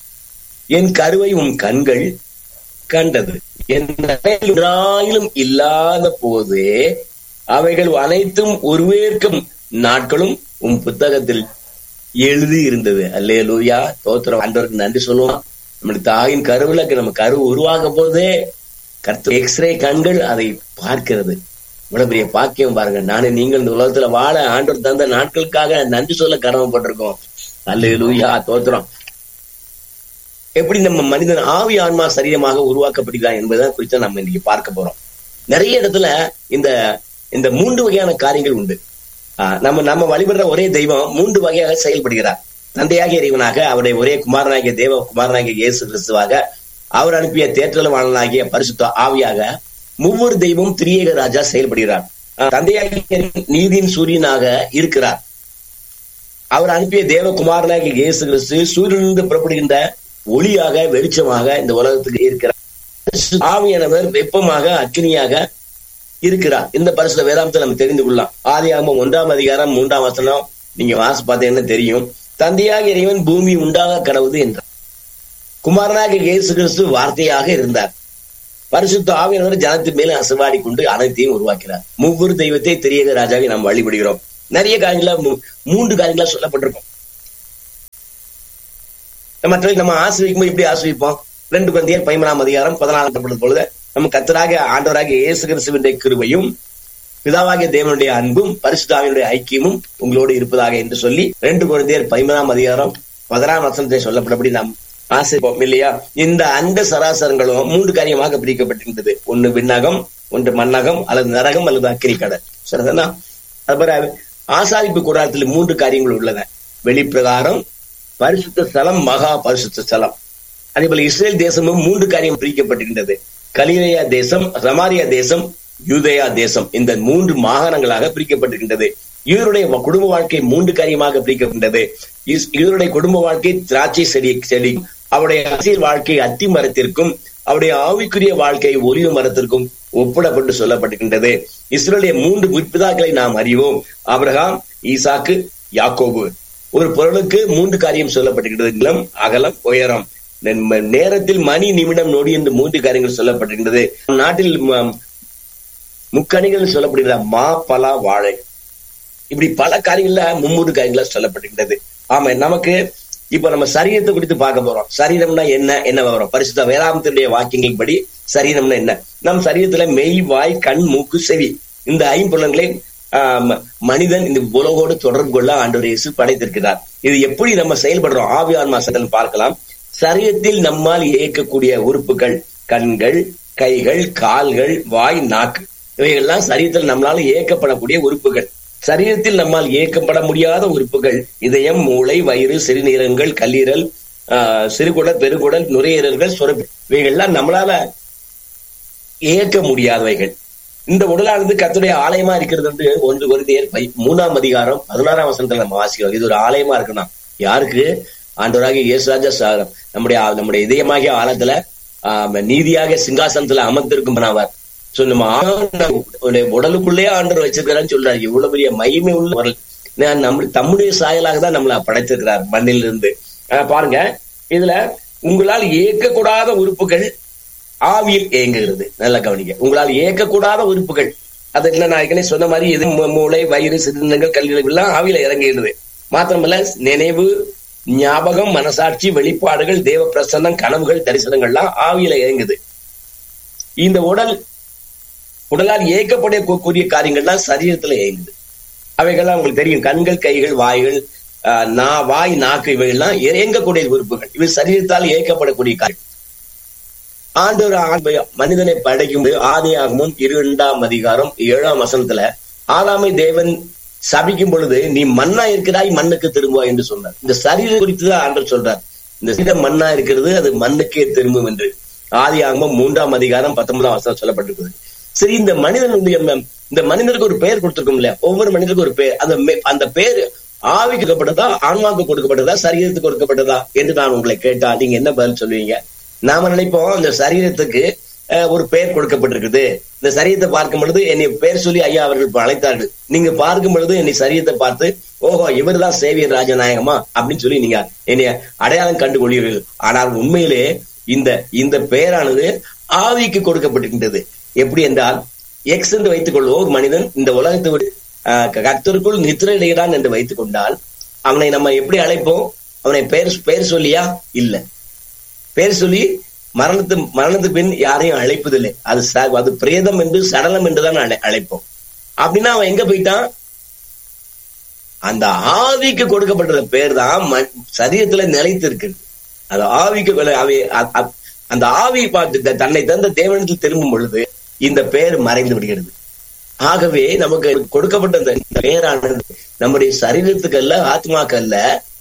என் கருவை உன் கண்கள் கண்டது. என் ஒன்றாயிலும் இல்லாத போதே அவைகள் அனைத்தும் உருவேற்கும் நாட்களும் உன் புத்தகத்தில் எழுதி இருந்தது. அல்லேலூயா. தோத்திரம். ஆண்டவருக்கு நன்றி சொல்லுவோம். நம்முடைய தாயின் கருவுல நம்ம கரு உருவாக போதே கர்த்தர் எக்ஸ்ரே கண்கள் அதை பார்க்கிறது. இவ்வளவு பெரிய பாக்கியம் பாருங்க. நானே நீங்கள் இந்த உலகத்துல வாழ ஆண்டவர் தந்த நாட்களுக்காக நன்றி சொல்ல கடமைப்பட்டிருக்கோம். அல்லேலூயா. தோத்திரம். எப்படி நம்ம மனிதன் ஆவி ஆன்மா சரீரமாக உருவாக்கப்படுகிறான் என்பதை குறித்து நம்ம இன்னைக்கு பார்க்க போறோம். நிறைய இடத்துல இந்த இந்த மூன்று வகையான காரியங்கள் உண்டு. நம்ம நம்ம வழிபடுற ஒரே தெய்வம் மூன்று வகையாக செயல்படுகிறார். தந்தையாகிய இறைவனாக, அவருடைய ஒரே குமாரனாகிய தேவ குமாரனாகிய இயேசு கிறிஸ்துவாக, அவர் அனுப்பிய தேற்றலவாளனாகிய பரிசுத்த ஆவியாக மூவர் தெய்வம் திரியேக ராஜா செயல்படுகிறார். தந்தையாகிய நீதியின் சூரியனாக இருக்கிறார். அவர் அனுப்பிய தேவ குமாரனாகிய இயேசு கிறிஸ்து சூரியனிலிருந்து புறப்படுகின்ற ஒளியாக வெளிச்சமாக இந்த உலகத்துக்கு இருக்கிறார். ஆவியானவர் வெப்பமாக அக்கினியாக இருக்கிறார். இந்த பரிசுத்த வேதாந்தத்தை நம்ம தெரிந்து கொள்ளலாம். ஆதியாகமம் ஒன்றாம் அதிகாரம் மூன்றாம் வசனம் நீங்க வாசி பார்த்தீங்கன்னா தெரியும். தந்தையாக இறைவன் பூமி உண்டாக கடவுது என்றார். குமாரனாக இயேசு கிறிஸ்து வார்த்தையாக இருந்தார். பரிசுத்த ஆவியானவர் ஜனத்தின் மேல அசைவாடி கொண்டு அனைத்தையும் உருவாக்கிறார். மூவொரு தெய்வத்தை திரியேக ராஜாவை நாம் வழிபடுகிறோம். நிறைய காரியங்களா மூன்று காரியங்களா சொல்லப்பட்டிருக்கும். மற்ற நம்ம ஆசிரிக்கும் போது எப்படி ஆசிரிப்போம்? ரெண்டு குழந்தையர் பதிமூணாம் அதிகாரம் பதினாலாம் பொழுது நம்ம கர்த்தராக ஆண்டவராக இயேசு கிறிஸ்துவினுடைய கிருபையும் பிதாவாகிய தேவனுடைய அன்பும் பரிசுத்தாவினுடைய ஐக்கியமும் உங்களோடு இருப்பதாக என்று சொல்லி ரெண்டு குழந்தையர் பதிமூணாம் அதிகாரம் பதினாறாம் வசனத்தை சொல்லப்பட்டபடி நாம் ஆசிரிப்போம் இல்லையா? இந்த அண்ட சராசரங்களும் மூன்று காரியமாக பிரிக்கப்பட்டிருந்தது. ஒன்னு விண்ணகம், ஒன்று மண்ணகம், அல்லது நரகம், அல்லது அக்கினி கடல். சரிதானா? அதுபோல ஆசாரிப்பு கூடாரத்தில் மூன்று காரியங்கள் உள்ளன. வெளிப்பிரகாரம், பரிசுத்த ஸ்தலம், மகா பரிசுத்த ஸ்தலம். அதே போல இஸ்ரேல் தேசமும் மூன்று காரியம் பிரிக்கப்பட்டிருந்தது. கலிலேயா தேசம், சமாரியா தேசம், யூதேயா தேசம். இந்த மூன்று மாகாணங்களாக பிரிக்கப்பட்டிருக்கின்றது. இவருடைய குடும்ப வாழ்க்கை மூன்று காரியமாக பிரிக்கப்பட்டது. இவருடைய குடும்ப வாழ்க்கை திராட்சை செடி செடி அவருடைய அரசியல் வாழ்க்கை அத்தி மரத்திற்கும் அவருடைய ஆவிக்குரிய வாழ்க்கை ஒலிவு மரத்திற்கும் ஒப்பிடப்பட்டு சொல்லப்பட்டிருக்கின்றது. இஸ்ரேலுடைய மூன்று முற்பிதாக்களை நாம் அறிவோம். ஆபிரகாம், ஈசாக்கு, யாக்கோபு. ஒரு பொருளுக்கு மூன்று காரியம் சொல்லப்பட்டிருக்கிறது. நிலம், அகலம், உயரம். நேரத்தில் மணி, நிமிடம், நொடி என்று மூன்று காரியங்கள் சொல்லப்பட்டிருக்கிறது. நாட்டில் முக்கணிகள் சொல்லப்படுகிற மா, பலா, வாழை. இப்படி பல காரியங்கள்ல மும்மூன்று காரியங்களா சொல்லப்பட்டிருக்கிறது. ஆமா, நமக்கு இப்ப நம்ம சரீரத்தை குறித்து பார்க்க போறோம். சரீரம்னா என்ன என்ன வரும்? பரிசுத்த வேதாந்தத்தினுடைய வாக்கியங்கள் படி சரீரம்னா என்ன? நம் சரீரத்துல மெய், வாய், கண், மூக்கு, செவி, இந்த ஐம்புலன்களை ஆஹ் மனிதன் இந்த உலகோடு தொடர்பு கொள்ள ஆண்டவர் இயேசு படைத்திருக்கிறார். இது எப்படி நம்ம செயல்படுறோம் ஆவியான் மாசத்தில் பார்க்கலாம். சரீரத்தில் நம்மால் இயக்கக்கூடிய உறுப்புகள் கண்கள், கைகள், கால்கள், வாய், நாக்கு, இவைகள்லாம் சரீரத்தில் நம்மளால இயக்கப்படக்கூடிய உறுப்புகள். சரீரத்தில் நம்மால் இயக்கப்பட முடியாத உறுப்புகள் இதயம், மூளை, வயிறு, சிறுநீரகங்கள், கல்லீரல், ஆஹ் சிறுகுடல், பெருகுடல், நுரையீரல்கள், சுரப்பி, இவைகள்லாம் நம்மளால இயக்க முடியாதவைகள். இந்த உடலானது கர்த்தருடைய ஆலயமா இருக்கிறது என்று ஒன்று கொரிந்தியர் மூணாம் அதிகாரம் பதினாறாம் வசனத்துல நம்ம வாசிக்கிறோம். இது ஒரு ஆலயமா இருக்கணும். யாருக்கு? ஆண்டவராகிய இயேசு ராஜா நம்முடைய நம்முடைய இதயமாகிய ஆழத்துல ஆஹ் நீதியாக சிங்காசனத்துல அமர்ந்திருக்கும் அவர். சோ நம்ம உடலுக்குள்ளே ஆண்டவர் வச்சிருக்கிறான்னு சொல்றாரு. இவ்வளவு பெரிய மகிமை உள்ள நம்ம தம்முடைய சாயலாக தான் நம்மள படைத்திருக்கிறார் மண்ணில் இருந்து. பாருங்க, இதுல உங்களால் இயக்கக்கூடாத உறுப்புகள் ஆவியில் இயங்குகிறது. நல்லா கவனிக்க. உங்களால் இயக்கக்கூடாத உறுப்புகள் அது என்ன, நான் ஏற்கனவே சொன்ன மாதிரி இது மூளை, வயிறு, சிறுநீரகங்கள், கல்லீரல் எல்லாம் ஆவியில இறங்குகிறது. மாத்திரமல்ல, நினைவு, ஞாபகம், மனசாட்சி, வெளிப்பாடுகள், தேவ பிரசன்னம், கனவுகள், தரிசனங்கள்லாம் ஆவியில இயங்குது. இந்த உடல் உடலால் இயக்கப்படக்கூடிய காரியங்கள்லாம் சரீரத்துல இயங்குது. அவைகள்லாம் உங்களுக்கு தெரியும். கண்கள், கைகள், வாய்கள், நா வாய், நாக்கு, இவைகள்லாம் இயங்கக்கூடிய உறுப்புகள். இவை சரீரத்தால் இயக்கப்படக்கூடிய காரியம். ஆண்டவர் மனிதனை படைக்கும் ஆதியாகமம் இரண்டாம் அதிகாரம் ஏழாம் வசனத்துல ஆதாமை தேவன் சபிக்கும் பொழுது நீ மண்ணா இருக்கிறாய், மண்ணுக்கு திரும்புவாய் என்று சொன்னார். இந்த சரீரம் குறித்துதான் ஆண்டவர் சொல்றார். இந்த சரீரம் மண்ணா இருக்கிறது, அது மண்ணுக்கே திரும்பும் என்று ஆதியாகமம் மூன்றாம் அதிகாரம் பத்தொன்பதாம் வசனம் சொல்லப்பட்டிருக்குது. சரி, இந்த மனிதனுடைய இந்த மனிதனுக்கு ஒரு பெயர் கொடுத்திருக்கும் இல்லையா? ஒவ்வொரு மனிதனுக்கும் ஒரு பெயர். அந்த அந்த பெயர் ஆவிக்கு கொடுக்கப்பட்டதா, ஆன்மாவுக்கு கொடுக்கப்பட்டதா, சரீரத்துக்கு கொடுக்கப்பட்டதா என்று நான் உங்களை கேட்டா நீங்க என்ன பதில் சொல்லுவீங்க? நாம நினைப்போம் இந்த சரீரத்துக்கு ஒரு பெயர் கொடுக்கப்பட்டிருக்குது. இந்த சரீரத்தை பார்க்கும் பொழுது என்னை பெயர் சொல்லி ஐயா அவர்கள் அழைத்தார்கள். நீங்க பார்க்கும் பொழுது என்னை சரீரத்தை பார்த்து ஓஹோ இவர் தான் சேவியர் ராஜநாயகமா அப்படின்னு சொல்லி நீங்க என்னை அடையாளம் கண்டு கொள்வீர்கள். ஆனால் உண்மையிலே இந்த இந்த பெயரானது ஆவிக்கு கொடுக்கப்பட்டிருக்கின்றது. எப்படி என்றால், எக்ஸ் என்று வைத்துக் கொள்வோம். ஒரு மனிதன் இந்த உலகத்தை விட கர்த்தருக்குள் நித்திரையிடுகிறான் என்று வைத்துக் கொண்டால் அவனை நம்ம எப்படி அழைப்போம்? அவனை பெயர் பெயர் சொல்லியா? இல்ல, பெயர் சொல்லி மரணத்து மரணத்துக்கு பின் யாரையும் அழைப்பதில்லை. அது அது பிரேதம் என்று சடலம் என்றுதான் அழைப்போம். அப்படின்னா அவன் எங்க போயிட்டான்? அந்த ஆவிக்கு கொடுக்கப்பட்ட பெயர் தான் சரீரத்துல நிலைத்து இருக்குது. அது ஆவிக்கு அந்த ஆவி பார்த்து தன்னை தந்த தேவனத்தில் திரும்பும் பொழுது இந்த பெயர் மறைந்து விடுகிறது. ஆகவே நமக்கு கொடுக்கப்பட்ட இந்த பெயரானது நம்முடைய சரீரத்துக்கு அல்ல, ஆத்மாக்கு அல்ல,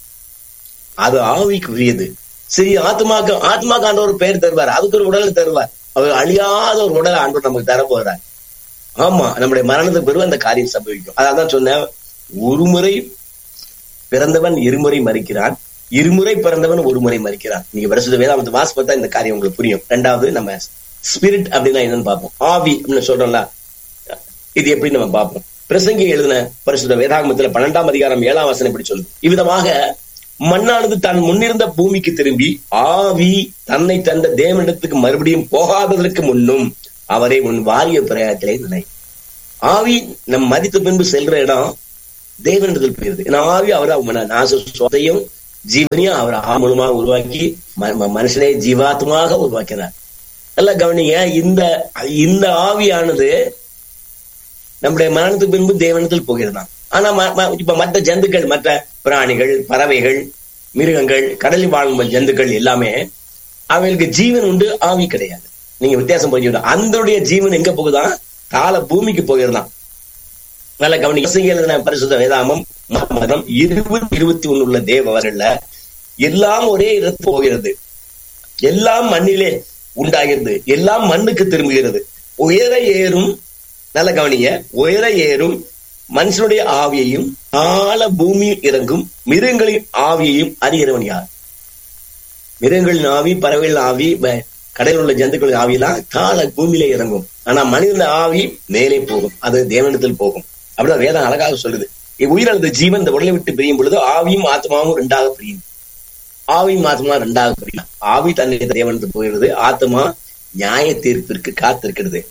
அது ஆவிக்கு உரியது. சரி, ஆத்மாக்கு ஆத்மாக்கு ஆண்டவர் ஒரு பெயர் தருவார், அதுக்கு ஒரு உடலை தருவார். அவர் அழியாத ஒரு உடலை ஆண்டவர் நமக்கு தர போகிறார். ஆமா, நம்முடைய மரணத்துக்கு பிறகு அந்த காரியம் சம்பவிக்கும். அதான் சொன்னேன், ஒருமுறை பிறந்தவன் இருமுறை மறிக்கிறான், இருமுறை பிறந்தவன் ஒரு முறை மறிக்கிறான். நீங்க பரிசுத்த வேதாகமத்தை வாசி பார்த்தா இந்த காரியம் உங்களுக்கு புரியும். ரெண்டாவது, நம்ம ஸ்பிரிட் அப்படின்னா என்னன்னு பார்ப்போம். ஆவி அப்படின்னு சொல்றோம்ல, இது எப்படி நம்ம பார்ப்போம். பிரசங்கி எழுதின பரிசுத்த வேதாகமத்துல பன்னெண்டாம் அதிகாரம் ஏழாம் வசனம் இப்படி சொல்லுது, இவ்விதமாக மண்ணானது தன் முன்னிருந்த பூமிக்கு திரும்பி ஆவி தன்னை தந்த தேவனிடத்துக்கு மறுபடியும் போகாததற்கு முன்னும் அவரை உன் வாரிய பிரயாத்திலே நினை. ஆவி நம் மதித்த பின்பு செல்ற இடம் தேவனிடத்தில் போயிருது. ஆவி அவர் நாசத்தையும் ஜீவனையும் அவர் மூலமாக உருவாக்கி மனுஷனை ஜீவாத்மாக உருவாக்கினார். நல்லா கவனிங்க, இந்த இந்த ஆவியானது நம்முடைய மரணத்துக்கு பின்பு தேவனிடத்தில் போகிறதான். ஆனா இப்ப மற்ற ஜந்துக்கள், மற்ற பிராணிகள், பறவைகள், மிருகங்கள், கடலில் வாழும் ஜந்துக்கள் எல்லாமே அவைகளுக்கு ஜீவன் உண்டு, ஆவி கிடையாது. நீங்க வித்தியாசம் புரிஞ்சுக்கிட்ட. அந்த ஜீவன் எங்க போகுதான்? கால பூமிக்கு போகிறதான். நல்ல கவனிக்க பரிசுத்த வேதாகமம் மதம் இருபது இருபத்தி ஒண்ணு உள்ள தேவர்கள்ல எல்லாம் ஒரே இடத்து போகிறது, எல்லாம் மண்ணிலே உண்டாகிறது, எல்லாம் மண்ணுக்கு திரும்புகிறது. உயர ஏறும், நல்ல கவனிய, உயர ஏறும் மனுஷனுடைய ஆவியையும் கால பூமியில் இறங்கும் மிருகங்களின் ஆவியையும் அறிகிறவன் யார்? மிருகங்களின் ஆவி, பறவைகளின் ஆவி, கடலில் உள்ள ஜந்துக்களின் ஆவியெல்லாம் கால பூமியில இறங்கும். ஆனா மனிதன ஆவி மேலே போகும், அது தேவனிடத்தில் போகும். அப்படிதான் வேதம் அழகாக சொல்லுது. உயிரிழந்த ஜீவன் இந்த உடலை விட்டு பிரியும் பொழுது ஆவியும் ஆத்மாவும் ரெண்டாக பிரியும். ஆவியும் ஆத்மா ரெண்டாக பிரியும். ஆவி தன்னை தேவனிடத்தில் போகிறது, ஆத்மா நியாய தீர்ப்பிற்கு காத்திருக்கிறது.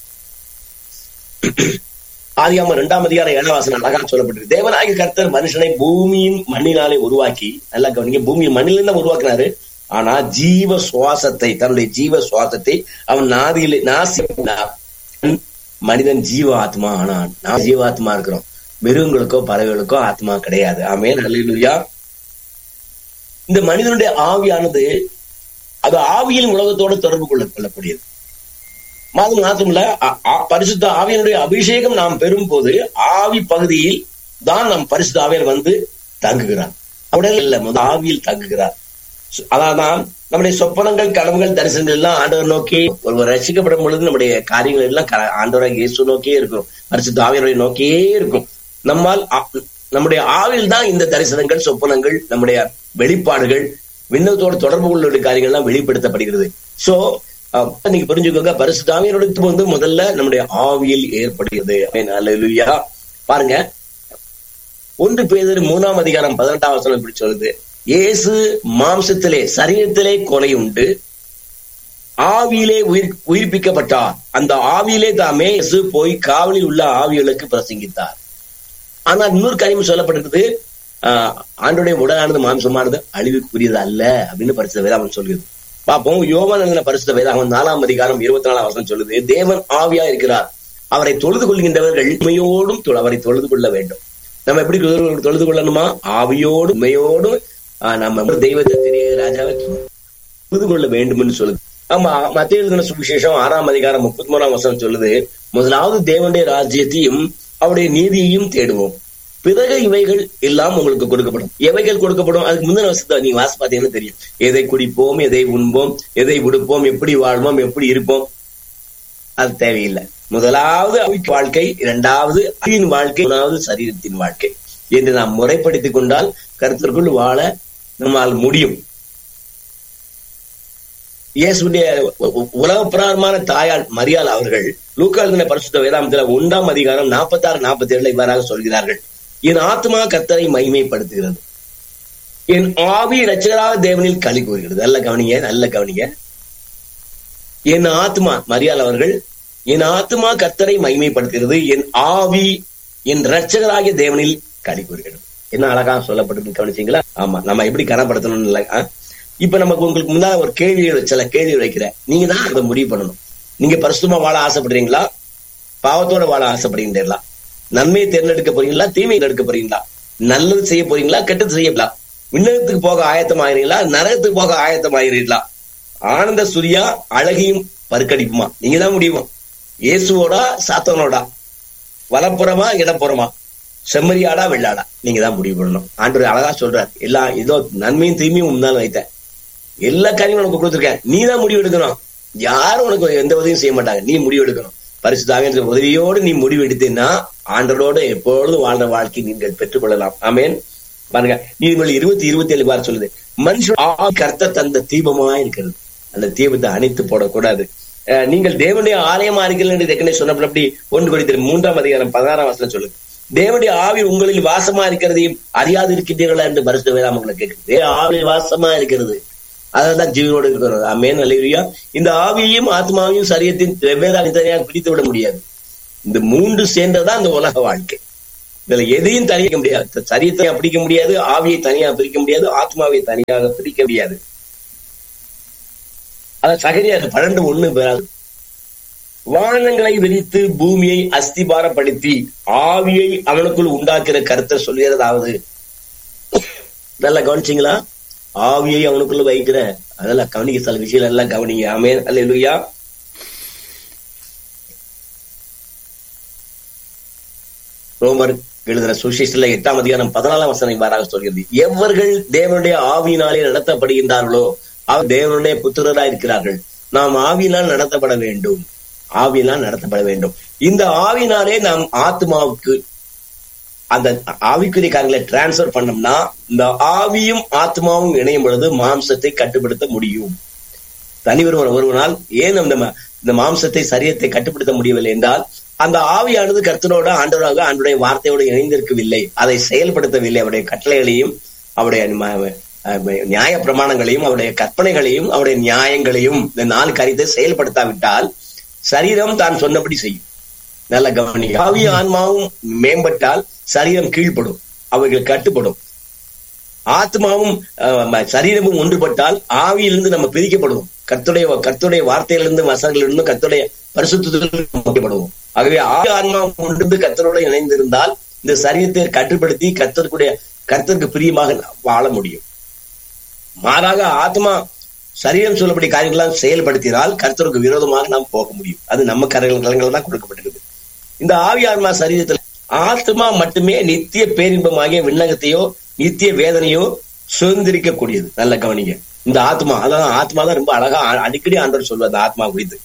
ஆதியாகமம் இரண்டாம் அதிகாரம் ஏழாம் வசனம் அழகாக சொல்லப்பட்டிருக்கு. தேவனாகிய கர்த்தர் மனுஷனை பூமியின் மண்ணினாலே உருவாக்கி, நல்லா கவனிங்க, பூமியின் மண்ணிலிருந்து தான் உருவாக்கினாரு. ஆனா ஜீவ சுவாசத்தை, தன்னுடைய ஜீவ சுவாசத்தை அவன் நாதியிலே நாசி மனிதன் ஜீவ ஆத்மா ஆனான். நான் ஜீவாத்மா இருக்கிறோம், மிருகங்களுக்கோ பறவைகளுக்கோ ஆத்மா கிடையாது. ஆமென், அல்லேலூயா. இந்த மனிதனுடைய ஆவியானது அது ஆவியின் உலகத்தோடு தொடர்பு கொள்ள கொள்ளக்கூடியது. அது மாத்திரமல்ல, பரிசுத்த ஆவியனுடைய அபிஷேகம் நாம் பெறும் போது ஆவி பகுதியில் தான் நம் பரிசுத்த ஆவியர் வந்து தங்குகிறார். உடல் இல்ல, முதல் ஆவியில் தங்குகிறார். அதான் நம்முடைய சொப்பனங்கள், கனவுகள், தரிசனங்கள் எல்லாம் ஆண்டவர் நோக்கி, ஒருவர் ரசிக்கப்படும் பொழுது நம்முடைய காரியங்கள் எல்லாம் ஆண்டவராக இயேசு நோக்கியே இருக்கும், பரிசுத்த ஆவியனுடைய நோக்கியே இருக்கும். நம்மால் நம்முடைய ஆவியில் தான் இந்த தரிசனங்கள், சொப்பனங்கள், நம்முடைய வெளிப்பாடுகள், விண்ணத்தோடு தொடர்பு கொள்ள காரியங்கள் எல்லாம் வெளிப்படுத்தப்படுகிறது. சோ நீங்க புரிஞ்சுக்கோங்க, பரிசுத்த ஆவியனுடைய வந்து முதல்ல நம்முடைய ஆவியில் ஏற்படுகிறது. அல்லேலூயா. பாருங்க, ஒன்று பேதுரு மூணாம் அதிகாரம் பதினெட்டாம் வசனம் இப்படி சொல்லுது, இயேசு மாம்சத்திலே சரீரத்திலே கொலை உண்டு, ஆவியிலே உயிர் உயிர்ப்பிக்கப்பட்டார். அந்த ஆவியிலே தாமே இயேசு போய் காவலில் உள்ள ஆவிகளுக்கு பிரசங்கித்தார். ஆனா இன்னொரு காரியம் சொல்லப்பட்டிருக்குது, ஆஹ் ஆண்டோடைய உடலானது மாம்சமானது அழிவுக்குரியது அல்ல அப்படின்னு பரிசுத்த வேதாகமம் சொல்கிறது. பார்ப்போம். யோவான் எழுதின பரிசுத்த வேதாகமம் நாலாம் அதிகாரம் இருபத்தி நாலாம் வசனம் சொல்லுது, தேவன் ஆவியா இருக்கிறார், அவரை தொழுது கொள்கின்றவர்கள் உண்மையோடும் அவரை தொழுது கொள்ள வேண்டும். நம்ம எப்படி தொழுது கொள்ளணுமா? ஆவியோடும் உண்மையோடும் நம்ம தெய்வத்தை தெரிய ராஜாவை தொழுது கொள்ள வேண்டும் என்று சொல்லுது. ஆமா, மத்திய எழுதின சுவிசேஷம் ஆறாம் அதிகாரம் முப்பத்தி மூணாம் வசனம் சொல்லுது, முதலாவது தேவனுடைய ராஜ்யத்தையும் அவருடைய நீதியையும் தேடுவோம், பிறகு இவைகள் எல்லாம் உங்களுக்கு கொடுக்கப்படும். எவைகள் கொடுக்கப்படும்? அதுக்கு முந்தின வருஷத்தை நீங்க வாசி பார்த்தீங்கன்னா தெரியும். எதை குடிப்போம், எதை உண்போம், எதை உடுப்போம், எப்படி வாழ்வோம், எப்படி இருப்போம், அது தேவையில்லை. முதலாவது வாழ்க்கை, இரண்டாவது அறிவின் வாழ்க்கை, மூணாவது சரீரத்தின் வாழ்க்கை என்று நாம் முறைப்படுத்திக் கொண்டால் கர்த்தருக்குள் வாழ நம்மால் முடியும். இயேசுடைய உலக பிரகாரமான தாயால் மரியாள் அவர்கள் லூக்கா எழுதின பரிசுத்த வேதாகமத்துல ஒன்றாம் அதிகாரம் நாற்பத்தி ஆறு நாற்பத்தி ஏழுல இவ்வாறாக சொல்கிறார்கள், என் ஆத்மா கர்த்தரை மகிமைப்படுத்துகிறது, என் ஆவி இரட்சகராக தேவனில் களி கூறுகிறது. நல்ல கவனிங்க, நல்ல கவனிங்க. என் ஆத்மா, மரியாள் அவர்கள், என் ஆத்மா கர்த்தரை மகிமைப்படுத்துகிறது, என் ஆவி என் இரட்சகராகிய தேவனில் களி கூறுகிறது. என்ன அழகா சொல்லப்பட்டு கவனிச்சீங்களா? ஆமா, நம்ம எப்படி கனப்படுத்தணும் இல்ல. இப்ப நமக்கு உங்களுக்கு முன்னால ஒரு கேள்வி சில கேள்வி வைக்கிற, நீங்க தான் அதை முடிவு பண்ணணும். நீங்க பரிசுத்தமா வாழ ஆசைப்படுறீங்களா, பாவத்தோட வாழ ஆசைப்படுறீங்களா, நன்மையை தேர்ந்தெடுக்க போறீங்களா, தீமையை எடுக்க போறீங்களா, நல்லது செய்ய போறீங்களா, கெட்டது செய்யலாம், விண்ணகத்துக்கு போக ஆயத்தம் ஆகிறீங்களா, நரகத்துக்கு போக ஆயத்தம் ஆகிறீங்களா, ஆனந்த சூரியா அழகியும் பருக்கடிப்புமா, நீங்க தான் முடியும். இயேசுவோடா சாத்தனோடா, வலப்புறமா இடப்புறமா, செம்மறியாடா வெள்ளாடா, நீங்க தான் முடிவு பண்ணணும். ஆண்டவர் அழகா சொல்றார், எல்லா ஏதோ நன்மையும் தீமையும் முன்னாலும் வைத்தேன், எல்லா காரியமும் உனக்கு கொடுத்துருக்கேன், நீ தான் முடிவு எடுக்கணும். யாரும் உனக்கு எந்த உதவியும் செய்ய மாட்டாங்க, நீ முடிவு எடுக்கணும். பரிசுத்த உதவியோடு நீ முடிவு எடுத்தீங்கன்னா ஆண்டவரோடு எப்பொழுதும் வாழ்ற வாழ்க்கை நீங்கள் பெற்றுக் கொள்ளலாம். ஆமென். பாருங்க, நீதிமொழி இருபத்தி இருபத்தி ஏழு பார் சொல்லுது, மனுஷன் கர்த்தர் தந்த தீபமா இருக்கிறது, அந்த தீபத்தை அணைத்து போடக்கூடாது. நீங்கள் தேவனுடைய ஆலயமா இருக்கிறீர்கள் என்று ஏற்கனவே சொன்னபடி ஒன்று கொரிந்தியர் மூன்றாம் அதிகாரம் பதினாறாம் வசனம் சொல்லுங்க. தேவனுடைய ஆவி உங்களில் வாசமா இருக்கிறதையும் அறியாது இருக்கின்றீர்களா என்று பரிசுத்த வேதாகமம் உங்களை கேட்கிறது. ஆவி வாசமா இருக்கிறது, அதான் ஜீவனோடு இருக்கிறது. ஆமென், அல்லேலூயா. இந்த ஆவியையும் ஆத்மாவையும் சரீரத்தின் வெவ்வேறு தனியாக பிரித்து விட முடியாது. இந்த மூன்று சேர்ந்ததான் இந்த உலக வாழ்க்கை. இதுல எதையும் தனியாக முடியாது. சரீரத்தை பிரிக்க முடியாது, ஆவியை தனியாக பிரிக்க முடியாது, ஆத்மாவை தனியாக பிரிக்க முடியாது. அதான் சகரியார் பன்னெண்டு ஒண்ணு பெறாது. வானங்களை விரித்து பூமியை அஸ்திபாரப்படுத்தி ஆவியை அவனுக்குள் உண்டாக்குற கருத்தை சொல்கிறதாவது. நல்லா கவனிச்சிங்களா? ஆவியை அவனுக்குள்ள வைக்கிற அதெல்லாம் கவனிக்க, சில விஷயம் எல்லாம் கவனிங்க. ஆமென், அல்லேலூயா. ரோமர் எழுதுற சுவிசேஷத்துல எட்டாம் அதிகாரம் பதினாலாம் வசனம் இவ்வாறாக சொல்கிறது. எவர்கள் தேவனுடைய ஆவியினாலே நடத்தப்படுகின்றார்களோ அவர் தேவனுடைய புத்திரராய் இருக்கிறார்கள். நாம் ஆவியினால் நடத்தப்பட வேண்டும், ஆவியினால் நடத்தப்பட வேண்டும். இந்த ஆவினாலே நாம் ஆத்மாவுக்கு அந்த ஆவிக்குரிய காரியங்களை டிரான்ஸ்பர் பண்ணோம்னா இந்த ஆவியும் ஆத்மாவும் இணையும் பொழுது மாம்சத்தை கட்டுப்படுத்த முடியும். தனி ஒருவர் ஒருவனால் ஏன் அந்த இந்த மாம்சத்தை சரீரத்தை கட்டுப்படுத்த முடியவில்லை என்றால் அந்த ஆவியானது கர்த்தரோட ஆண்டவராக ஆண்டுடைய வார்த்தையோடு இணைந்திருக்கவில்லை, அதை செயல்படுத்தவில்லை. அவருடைய கட்டளைகளையும் அவருடைய நியாய பிரமாணங்களையும் அவருடைய கற்பனைகளையும் அவருடைய நியாயங்களையும் இந்த நாலு காரியத்தை செயல்படுத்தாவிட்டால் சரீரம் தான் சொன்னபடி செய்யும். நல்ல கவனி. ஆவி ஆன்மாவும் மேம்பட்டால் சரீரம் கீழ்ப்படும், அவைகள் கட்டுப்படும். ஆத்மாவும் சரீரமும் ஒன்றுபட்டால் ஆவியிலிருந்து நம்ம பிரிக்கப்படுவோம். கர்த்தருடைய கர்த்தருடைய வார்த்தையிலிருந்து வசனங்களிலிருந்து கர்த்தருடைய பரிசுத்தப்படுவோம். ஆகவே ஆவி ஆன்மாவும் ஒன்று கர்த்தரோட இணைந்திருந்தால் இந்த சரீரத்தை கட்டுப்படுத்தி கர்த்தருடைய கர்த்தருக்கு பிரியமாக வாழ முடியும். மாறாக ஆத்மா சரீரம் சொல்லப்படி காரியங்களாம் செயல்படுத்தினால் கர்த்தருக்கு விரோதமாக நாம் போக முடியும். அது நம்ம கரங்கள் தான் கொடுக்கப்பட்டிருக்கு. இந்த ஆவி ஆன்மா சரீரத்தில் ஆத்மா மட்டுமே நித்திய பேரின்பமாகிய விண்ணகத்தையோ நித்திய வேதனையோ சுதந்திரிக்க கூடியது. நல்ல கவனிங்க. இந்த ஆத்மா, அதான் ஆத்மா தான் ரொம்ப அழகா அடிக்கடி ஆண்டவர் சொல்வது ஆத்மா குறித்து.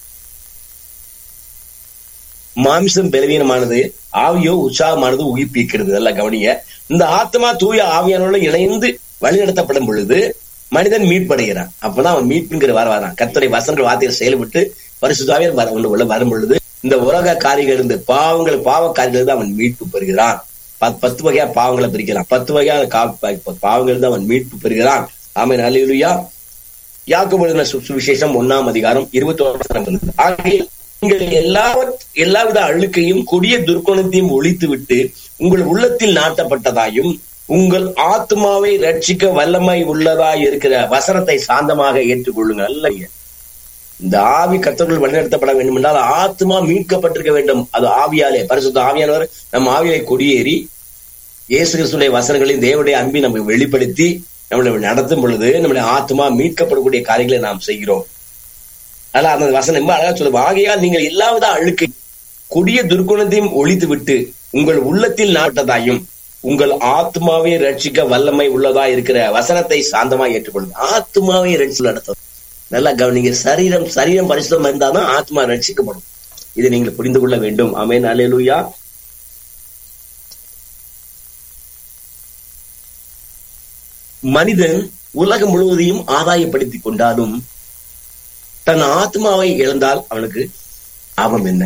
மாமிசம் பலவீனமானது, ஆவியோ உற்சாகமானது உயிர்ப்பிக்கிறது. நல்ல கவனிங்க. இந்த ஆத்மா தூய ஆவியானோட இணைந்து வழிநடத்தப்படும் பொழுது மனிதன் மீட்படைகிறான். அப்பதான் அவன் மீட்புங்கிற வர வரான். கர்த்தருடைய வசனங்கள் வார்த்தையை செயல்பட்டு பரிசுத்தாவியார் உள்ள வரும் பொழுது இந்த உலக காரியங்கள் இருந்து பாவங்கள் பாவ காரியங்கள் அவன் மீட்பு பெறுகிறான். பத்து வகையா பாவங்களை பிரிக்கிறான். பத்து வகையான பாவங்கள் தான் அவன் மீட்பு பெறுகிறான். ஆமென், அல்லேலூயா. யாக்கோபு எழுதின சுவிசேஷம் ஒன்னாம் அதிகாரம் இருபத்தி ஒன்பது. ஆகிய நீங்கள் எல்லா எல்லாவித அழுக்கையும் கொடிய துர்க்குணத்தையும் ஒழித்து விட்டு உங்கள் உள்ளத்தில் நாட்டப்பட்டதாயும் உங்கள் ஆத்மாவை ரட்சிக்க வல்லமை உள்ளதாய் இருக்கிற வசனத்தை சாந்தமாக ஏற்றுக்கொள்ளுங்க. நல்ல இந்த ஆவி கர்த்தர்கள் வழிநடத்தப்பட வேண்டும் என்றால் ஆத்மா மீட்கப்பட்டிருக்க வேண்டும். அது ஆவியாலே, பரிசுத்த ஆவியானவர் நம்ம ஆவியை கொடியேறி இயேசு கிறிஸ்துவின் வசனங்களின் தேவனுடைய அன்பை நம்ம வெளிப்படுத்தி நம்மளை நடத்தும் பொழுது நம்முடைய ஆத்மா மீட்கப்படக்கூடிய காரியங்களை நாம் செய்கிறோம். அதனால அந்த வசனம் ரொம்ப அழகா சொல்லுவோம். ஆகையால் நீங்கள் எல்லாவித அழுக்கை கொடிய துர்க்குணத்தையும் ஒழித்து விட்டு உங்கள் உள்ளத்தில் நாட்டதாயும் உங்கள் ஆத்மாவை ரட்சிக்க வல்லமை உள்ளதா இருக்கிற வசனத்தை சாந்தமா ஏற்றுக்கொள்ளுங்க. ஆத்மாவை ரட்சி நடத்தும். நல்லா கவனிங்க. சரீரம் சரீரம் பரிசுத்தம் இருந்தாதான் ஆத்மா ரட்சிக்கப்படும். இதை நீங்கள் புரிந்து கொள்ள வேண்டும். ஆமென், அல்லேலூயா. மனிதன் உலகம் முழுவதையும் ஆதாயப்படுத்திக் கொண்டாலும் தன் ஆத்மாவை இழந்தால் அவனுக்கு ஆபம் என்ன?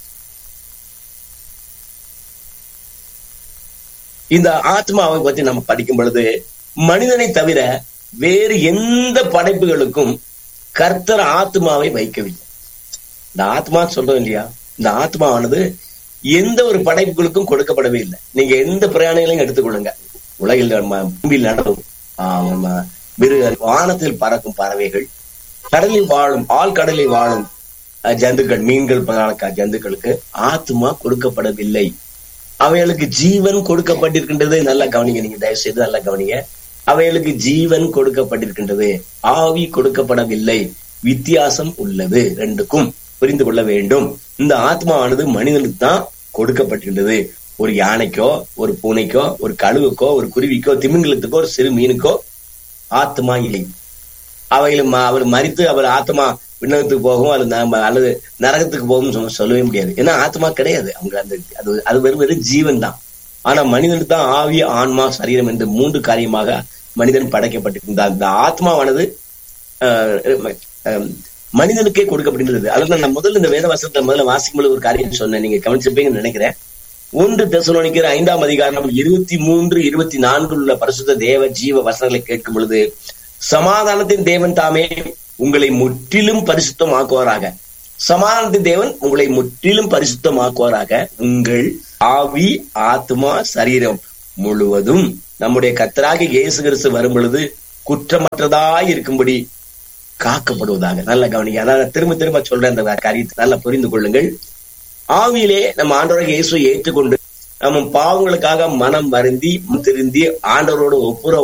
இந்த ஆத்மாவை பத்தி நம்ம படிக்கும் பொழுது மனிதனை தவிர வேறு எந்த படைப்புகளுக்கும் கர்த்தர் ஆத்மாவை வைக்கவில்லை. இந்த ஆத்மா சொல்றோம் இல்லையா, இந்த ஆத்மாவானது எந்த ஒரு படைப்புகளுக்கும் கொடுக்கப்படவே இல்லை. நீங்க எந்த பிரயாணிகளையும் எடுத்துக்கொள்ளுங்க. உலகில் பூமியில் நடக்கும் வானத்தில் பறக்கும் பறவைகள், கடலில் வாழும் ஆழ்கடலில் வாழும் ஜந்துக்கள், மீன்கள் பல ஜந்துக்களுக்கு ஆத்மா கொடுக்கப்படவில்லை. அவைகளுக்கு ஜீவன் கொடுக்கப்பட்டிருக்கின்றது. நல்லா கவனிங்க, நீங்க தயவு செய்து நல்லா கவனிங்க. அவைகளுக்கு ஜீவன் கொடுக்கப்பட்டிருக்கின்றது, ஆவி கொடுக்கப்படவில்லை. வித்தியாசம் உள்ளது, ரெண்டுக்கும் புரிந்து கொள்ள வேண்டும். இந்த ஆத்மாவானது மனிதனுக்கு தான் கொடுக்கப்பட்டிருக்கின்றது. ஒரு யானைக்கோ ஒரு பூனைக்கோ ஒரு கழுவுக்கோ ஒரு குருவிக்கோ திமிங்கலத்துக்கோ ஒரு சிறு மீனுக்கோ ஆத்மா இல்லை. அவைகளும் அவர் மரித்து அவர் ஆத்மா விண்ணகத்துக்கு போகும் அல்லது அல்லது நரகத்துக்கு போகும் சொல்லவே முடியாது. ஏன்னா ஆத்மா கிடையாது. அவங்க அந்த அது அது வெறும் வெறும் ஜீவன் தான். ஆனா மனிதனுக்கு தான் ஆவி, ஆன்மா, சரீரம் என்று மூன்று காரியமாக மனிதன் படைக்கப்பட்டிருந்தார். இந்த ஆத்மாவானது மனிதனுக்கே கொடுக்கப்படுகிறது. அதனால நான் முதல்ல இந்த வேத வசனத்தை முதல்ல வாசிக்கும்போது ஒரு காரியம் சொன்னேன், நீங்க கவனிச்சிருப்பீங்கன்னு நினைக்கிறேன். ஒன்று தெசலோனிக்கர் ஐந்தாம் அதிகாரம் இருபத்தி மூன்று இருபத்தி நான்கு உள்ள பரிசுத்த தேவ ஜீவ வசனங்களை கேட்கும் பொழுது, சமாதானத்தின் தேவன் தாமே உங்களை முற்றிலும் பரிசுத்தமாக்குவாராக. சமாதானத்தின் தேவன் உங்களை முற்றிலும் பரிசுத்தமாக்குவாராக. உங்கள் ஆவி, ஆத்மா, சரீரம் முழுவதும் நம்முடைய கர்த்தராகிய இயேசு கிறிஸ்து வரும் பொழுது குற்றமற்றதாய் இருக்கும்படி காக்கப்படுவதாக. நல்ல கவனிக்க. அதாவது திரும்ப திரும்ப சொல்றேன் அந்த காரியத்தை நல்லா புரிந்து கொள்ளுங்கள். ஆவியிலே நம்ம ஆண்டவராகிய இயேசுவை ஏற்றுக்கொண்டு நம்ம பாவங்களுக்காக மனம் வருந்தி திருந்தி ஆண்டவரோடு ஒப்புரவு